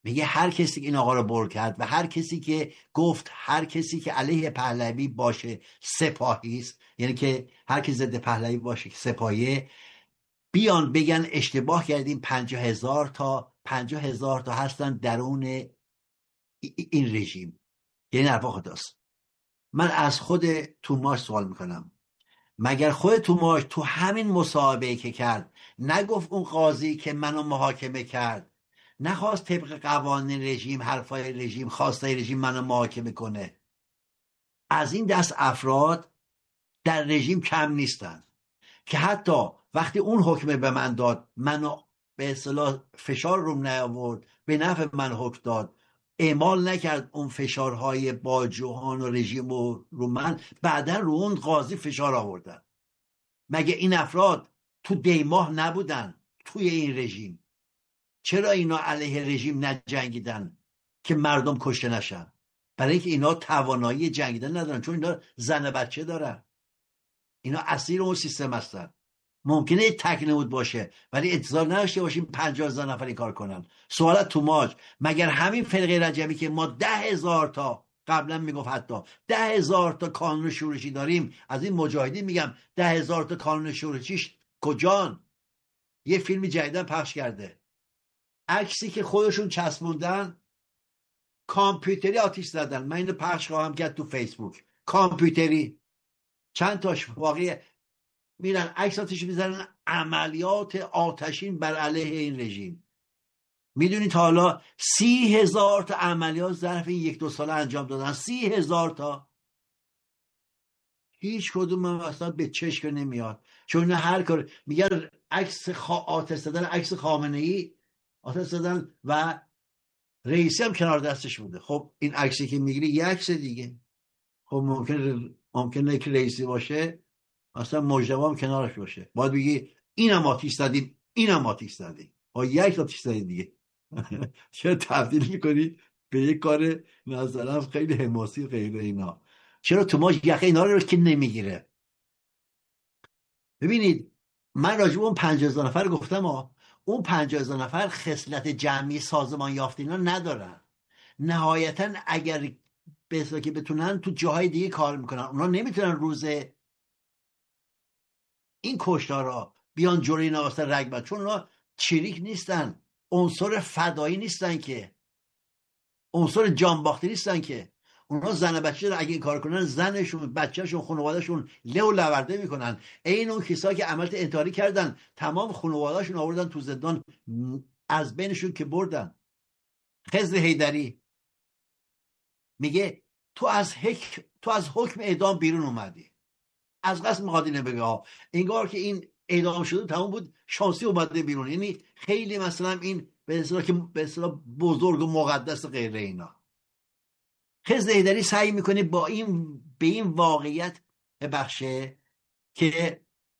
میگه هر کسی که این آقا رو بر کرد و هر کسی که گفت هر کسی که علیه پهلوی باشه سپاهی است، یعنی که هر کی ضد پهلوی باشه که سپاهیه، بیان بگن اشتباه کردیم، پنجاه هزار تا پنجاه هزار تا هستن درون این رژیم. یعنی حرفا خداست. من از خود توماش سوال میکنم، مگر خود توماش تو همین مصاحبه که کرد نگفت اون قاضی که منو محاکمه کرد نخواست طبق قوانین رژیم، حرفای رژیم، خواستای رژیم منو محاکمه کنه؟ از این دست افراد در رژیم کم نیستن که حتی وقتی اون حکم به من داد، منو به اصطلاح فشار روم نیاورد، به نفع من حکم داد، اعمال نکرد اون فشارهای با جهان و رژیم و رو من، بعدا رو اون قاضی فشار آوردن. مگه این افراد تو دیماه نبودن توی این رژیم؟ چرا اینا علیه رژیم نجنگیدن که مردم کشته نشن؟ برای اینکه اینا توانایی جنگیدن ندارن، چون اینا زن و بچه دارن، اینا اسیر اون سیستم هستن. ممکنه تک نمود باشه ولی انتظار نداشته باشیم پنجاه هزار نفر این کار کنن. سوالت توماج، مگر همین فرقه رجبی که ما ده هزار تا، قبلا میگفت حتی ده هزار تا کانون شورشی داریم، از این مجاهدین میگم ده هزار تا کانون شورشیش کجان؟ یه فیلم جدیدن پخش کرده، عکسی که خودشون چسبوندن، کامپیوتری آتیش زدن. من اینو پخش خواهم کرد تو فیسبوک. کامپیوتری چند تاش واقعی میرن عکس آتیش میزنن، عملیات آتشین بر علیه این رژیم. میدونید تا حالا سی هزار تا عملیات ظرف این یک دو ساله انجام دادن، سی هزار تا. هیچ کدوم هم اصلا به چشم نمیاد، چون هر کار میگن عکس خا... آتش زدن، عکس خامنه ای آتش زدن و رئیسی هم کنار دستش بوده. خب این عکسی که میگیری یه عکس دیگه. خب ممکن ممکنه که رئیسی باشه اصلا مجتبی هم کنارش باشه، باید بگی اینم آتیش زدیم اینم آتیش زدیم، با یک آتیش زدیم دیگه. چرا تبدیل میکنی به یک کار مثلا خیلی حماسی غیر اینا؟ چرا تو ما یقه اینا رو که نمیگیره؟ ببینید من راجب اون پنجاه هزار نفر گفتم ها، اون پنجاه هزار نفر خصلت جمعی سازمان یافته اینا ندارن. نهایتا اگر به که بتونن تو جاهای دیگه کار میکنن، اونا نمیتونن روز این کشتارا بیان جلوی اینا واسه رگ بند، چون اونا چریک نیستن، عنصر فدایی نیستن، که عنصر جانباختی نیستن، که اونا زن و بچه رو اگه این کار کنن زنشون، بچهشون، خانوادهشون له و لورده میکنن. این اون کسایی که عملت انتحاری کردن تمام خانوادهشون آوردن تو زندان، از بینشون که بردن. خضر حیدری میگه تو از حک... تو از حکم اعدام بیرون اومدی، از قصد مقادی نبگه ها، انگار که این اعدام شده تمام بود، شانسی اومده بیرون. یعنی خیلی مثلا این به اصطلاح که به اصطلاح بزرگ و مقدس غیر اینا. خضر حیدری سعی میکنه با این به این واقعیت ببخشه که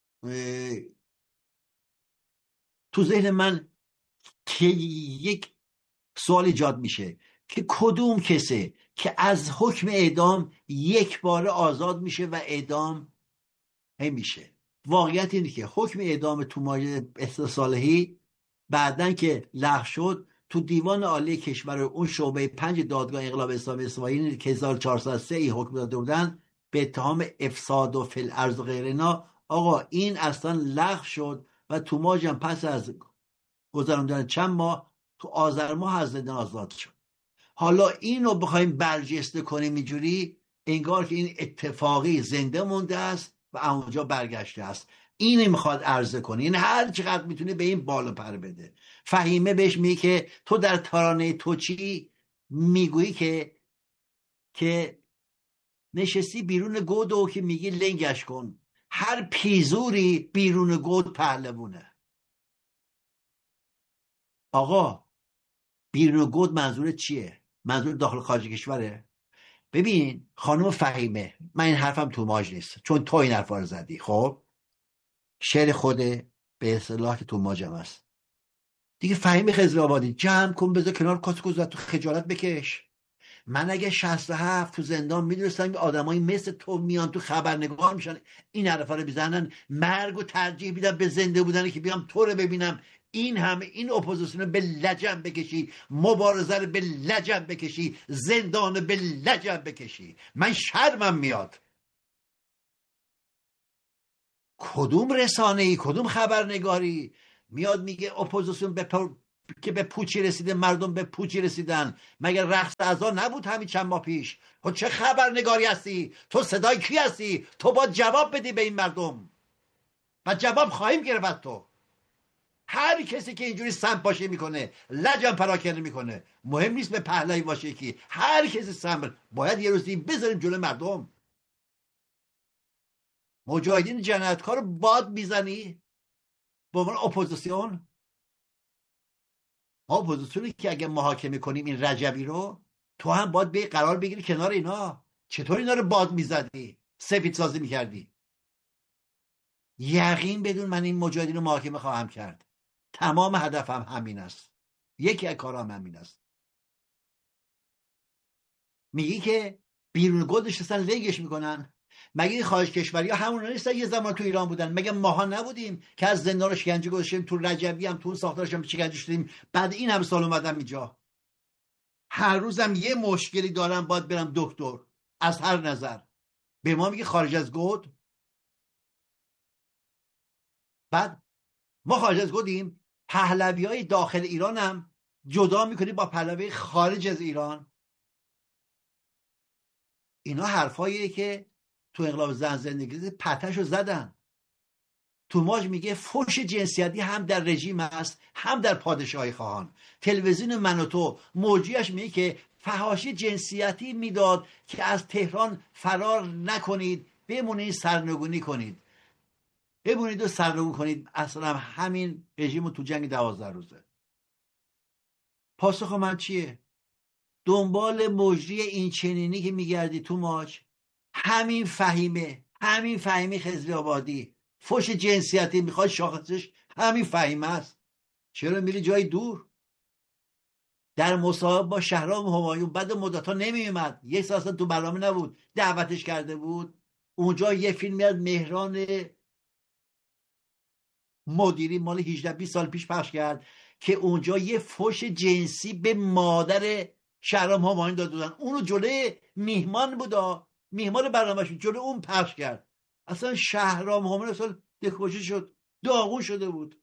تو ذهن من که یک سوال ایجاد میشه که کدوم کسه که از حکم اعدام یک بار آزاد میشه و اعدام میشه؟ واقعیت اینه که حکم اعدام توماج صالحی بعدن که لغو شد، تو دیوان عالی کشور اون شعبه پنج دادگاه انقلاب اسلامی اسماعیلی که هزار و چهارصد و سه حکم داده بودن به اتهام افساد و فی الارض و غیر اینا، آقا این اصلا لغو شد و توماج هم پس از گذراندن چند ماه تو آذر ماه از زندان آزاد شد. حالا اینو بخوایم برجسته کنیم اینجوری، انگار که این اتفاقی زنده مونده است و اونجا برگشته است. اینو میخواد عرضه کنه، این هر چقدر میتونه به این بالا پر بده. فهیمه بهش میگه که تو در ترانه تو چی میگویی که که نشستی بیرون گود و که میگی لنگش کن، هر پیزوری بیرون گود پهلوونه. آقا بیرون گود منظور چیه؟ منظور داخل خارج کشوره؟ ببین خانم فهیمه، من این حرفم توماج نیست چون تو این حرفا رو زدی. خب شعر خود به اصطلاح که توماجم است دیگه. فهیمه خضرآبادی جمع کن، بذار کنار کاسه گذار، تو خجالت بکش. من اگه شصت و هفت تو زندان میدونستم که آدمایی مثل تو میان تو خبرنگار میشن این حرفا رو بزنن، مرگ و ترجیح میدم به زنده بودن که بیام تو رو ببینم این همه این اپوزیسیون به لجن بکشی، مبارزه رو به لجن بکشی، زندان به لجن بکشی، من شرمم میاد. کدوم رسانه ای، کدوم خبرنگاری میاد میگه اپوزیسیون به پر... که به پوچی رسیده، مردم به پوچی رسیدن؟ مگر رقص اعضا نبود همین چند ماه پیش؟ تو چه خبرنگاری هستی؟ تو صدای کی هستی؟ تو باید جواب بدی به این مردم و جواب خواهیم گرفت. تو هر کسی که اینجوری سمپاشی میکنه، لجن پراکنده میکنه، مهم نیست به پهلوی باشه کی، هر کسی سم باید یه روزی بذاریم جلوی مردم. مجاهدین جنایتکار رو باد میزنی به عنوان اپوزیسیون. ما اپوزیسیونی که اگه محاکمه کنیم این رجبی رو، تو هم باید به قرار بگیری کنار اینا. چطور اینا رو باد میزدی، سفید سازی میکردی؟ یقین بدون من این مجاهدین رو محاکمه خواهم کرد. تمام هدفم همین است، یکی از کارام همین است. میگی که بیرون گل نشستن لیگش میکنن، مگه خارج کشوری ها همون نیستن یه زمان تو ایران بودن؟ مگه ماها نبودیم که از زندان رو شکنجه گذاشتیم، تو رجبی هم تو اون ساختارش هم شکنجه شدیم، بعد این هم سال اومدم اینجا، هر روزم یه مشکلی دارم باید برم دکتر از هر نظر، به ما میگه خارج از گود؟ بعد ما خارج از گودیم، پهلوی های داخل ایران هم جدا میکنیم با پهلوی خارج از ایران. اینا حرفاییه که تو انقلاب زن زندگی پتشو زدن. توماج میگه فحش جنسیتی هم در رژیم است هم در پادشاهی خواهان. تلویزیون من و تو موجیش میگه که فحاشی جنسیتی میداد که از تهران فرار نکنید، بمونید سرنگونی کنید، بمونید و سرنگون کنید. اصلا همین رژیم تو جنگ دوازده روزه. پاسخ من چیه؟ دنبال مجری این چنینی که میگردی توماج، همین فهیمه، همین فهیمه خضری آبادی، فحش جنسیتی میخواد شاخصش همین فهیمه است. چرا میری جای دور؟ در مصاحبه با شهرام همایون بعد مدت‌ها نمیومد، یک سال تو برنامه نبود، دعوتش کرده بود اونجا. یه فیلم میاد مهران مدیری مال هجده بیست سال پیش پخش کرد که اونجا یه فحش جنسی به مادر شهرام همایون داده بودن، اونو جلوی میهمان بودا، میهمان برنامه‌اش جلوی اون پخش کرد. اصلا شهرام همایون اصلا دکوچه شد، داغون شده بود.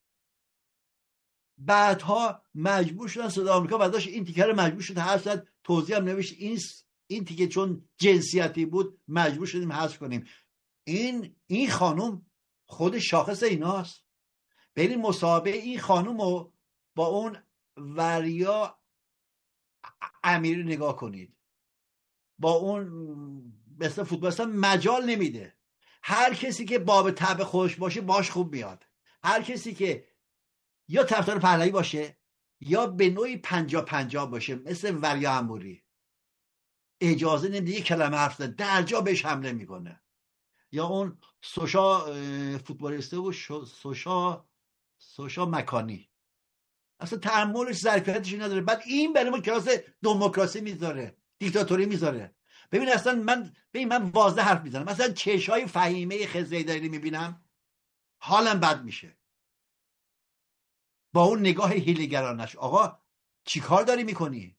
بعدها مجبور شدن صدا آمریکا بعدش این تیکه رو مجبور شد حذف کرد، توضیح هم نوشت این این تیکه چون جنسیتی بود مجبور شدیم حذف کنیم. این این خانم خود شاخص ایناست. بریم مصاحبه این خانم رو با اون وریا امیری نگاه کنید، با اون مثل فوتبالیست مجال نمیده. هر کسی که باب طبع خوش باشه باش خوب میاد. هر کسی که یا طرفدار پهلوی باشه یا به نوعی پنجا پنجا باشه مثل وریا اموری، اجازه نمیده یک کلمه حرف زدن، در جا بهش حمله میکنه. یا اون سوشا فوتبالیسته و سوشا سوشا مکانی، اصلا تحملش ظرفیتش نداره. بعد این برای ما کلاس دموکراسی میذاره، دیکتاتوری میذاره. ببین اصلا من ببین من واضح حرف میزنم، مثلا چشای فهیمه خضر داری میبینم حالم بد میشه با اون نگاه هیله‌گرانش. آقا چیکار داری میکنی؟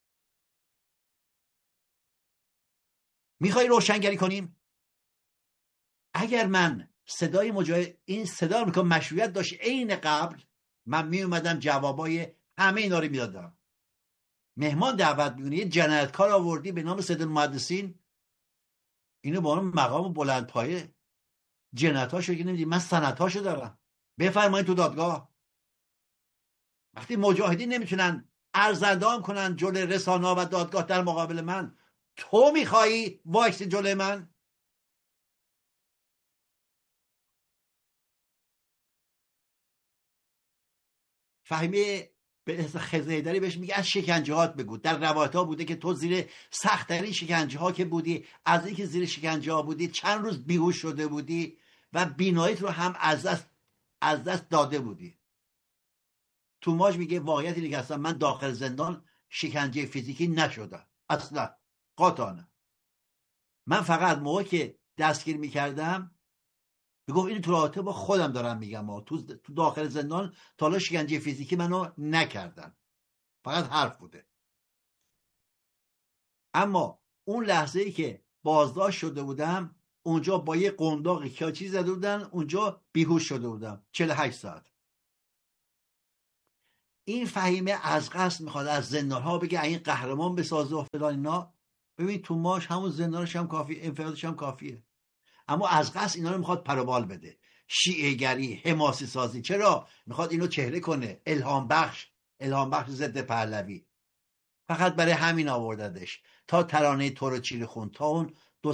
میخوای روشنگری کنیم؟ اگر من صدای مجاهد این صدا میکنم مشروعیت داشت عین قبل، من میومدم جوابای همه اینا رو میدادم. مهمان دعوت میکنی، یه جنایتکار آوردی به نام سید المحدثین، اینو با اون مقام بلند پایه جنایتاشو که نمیدی، من سندهاشو دارم، بفرمایید تو دادگاه. وقتی مجاهدین نمیتونن ارزندام کنن جلوی رسانه و دادگاه در مقابل من، تو میخوایی وایسی جلوی من؟ فهمی به خزیدری بهش میگه از شکنجه هات بگو. در روایت ها بوده که تو زیر سخت‌ترین شکنجه ها که بودی، از اینکه زیر شکنجه ها بودی چند روز بیهوش شده بودی و بیناییت رو هم از دست از دست داده بودی. توماج میگه واقعیت اینه که اصلا من داخل زندان شکنجه فیزیکی نشدم اصلا، قاطعانه. من فقط موقع که دستگیر میکردم میگفت این تو رابطه با خودم دارم میگم ما تو تو داخل زندان تا حالا شکنجه فیزیکی منو نکردن، فقط حرف بوده. اما اون لحظه ای که بازداشت شده بودم اونجا با یه قنداق کیاچی زده بودن، اونجا بیهوش شده بودم چهل و هشت ساعت. این فهیمه از قصد میخواد از زندان ها بگه این قهرمان بسازه و فلان اینا. ببین تو ماش همون زندانش هم کافی، انفرادش هم کافیه، اما از قصد اینا رو میخواد پروبال بده، شیعه گری، حماسی سازی. چرا میخواد اینو چهره کنه؟ الهام بخش، الهام بخش ضد پهلوی. فقط برای همین آورددش تا ترانه تو رو چیره خون، تا اون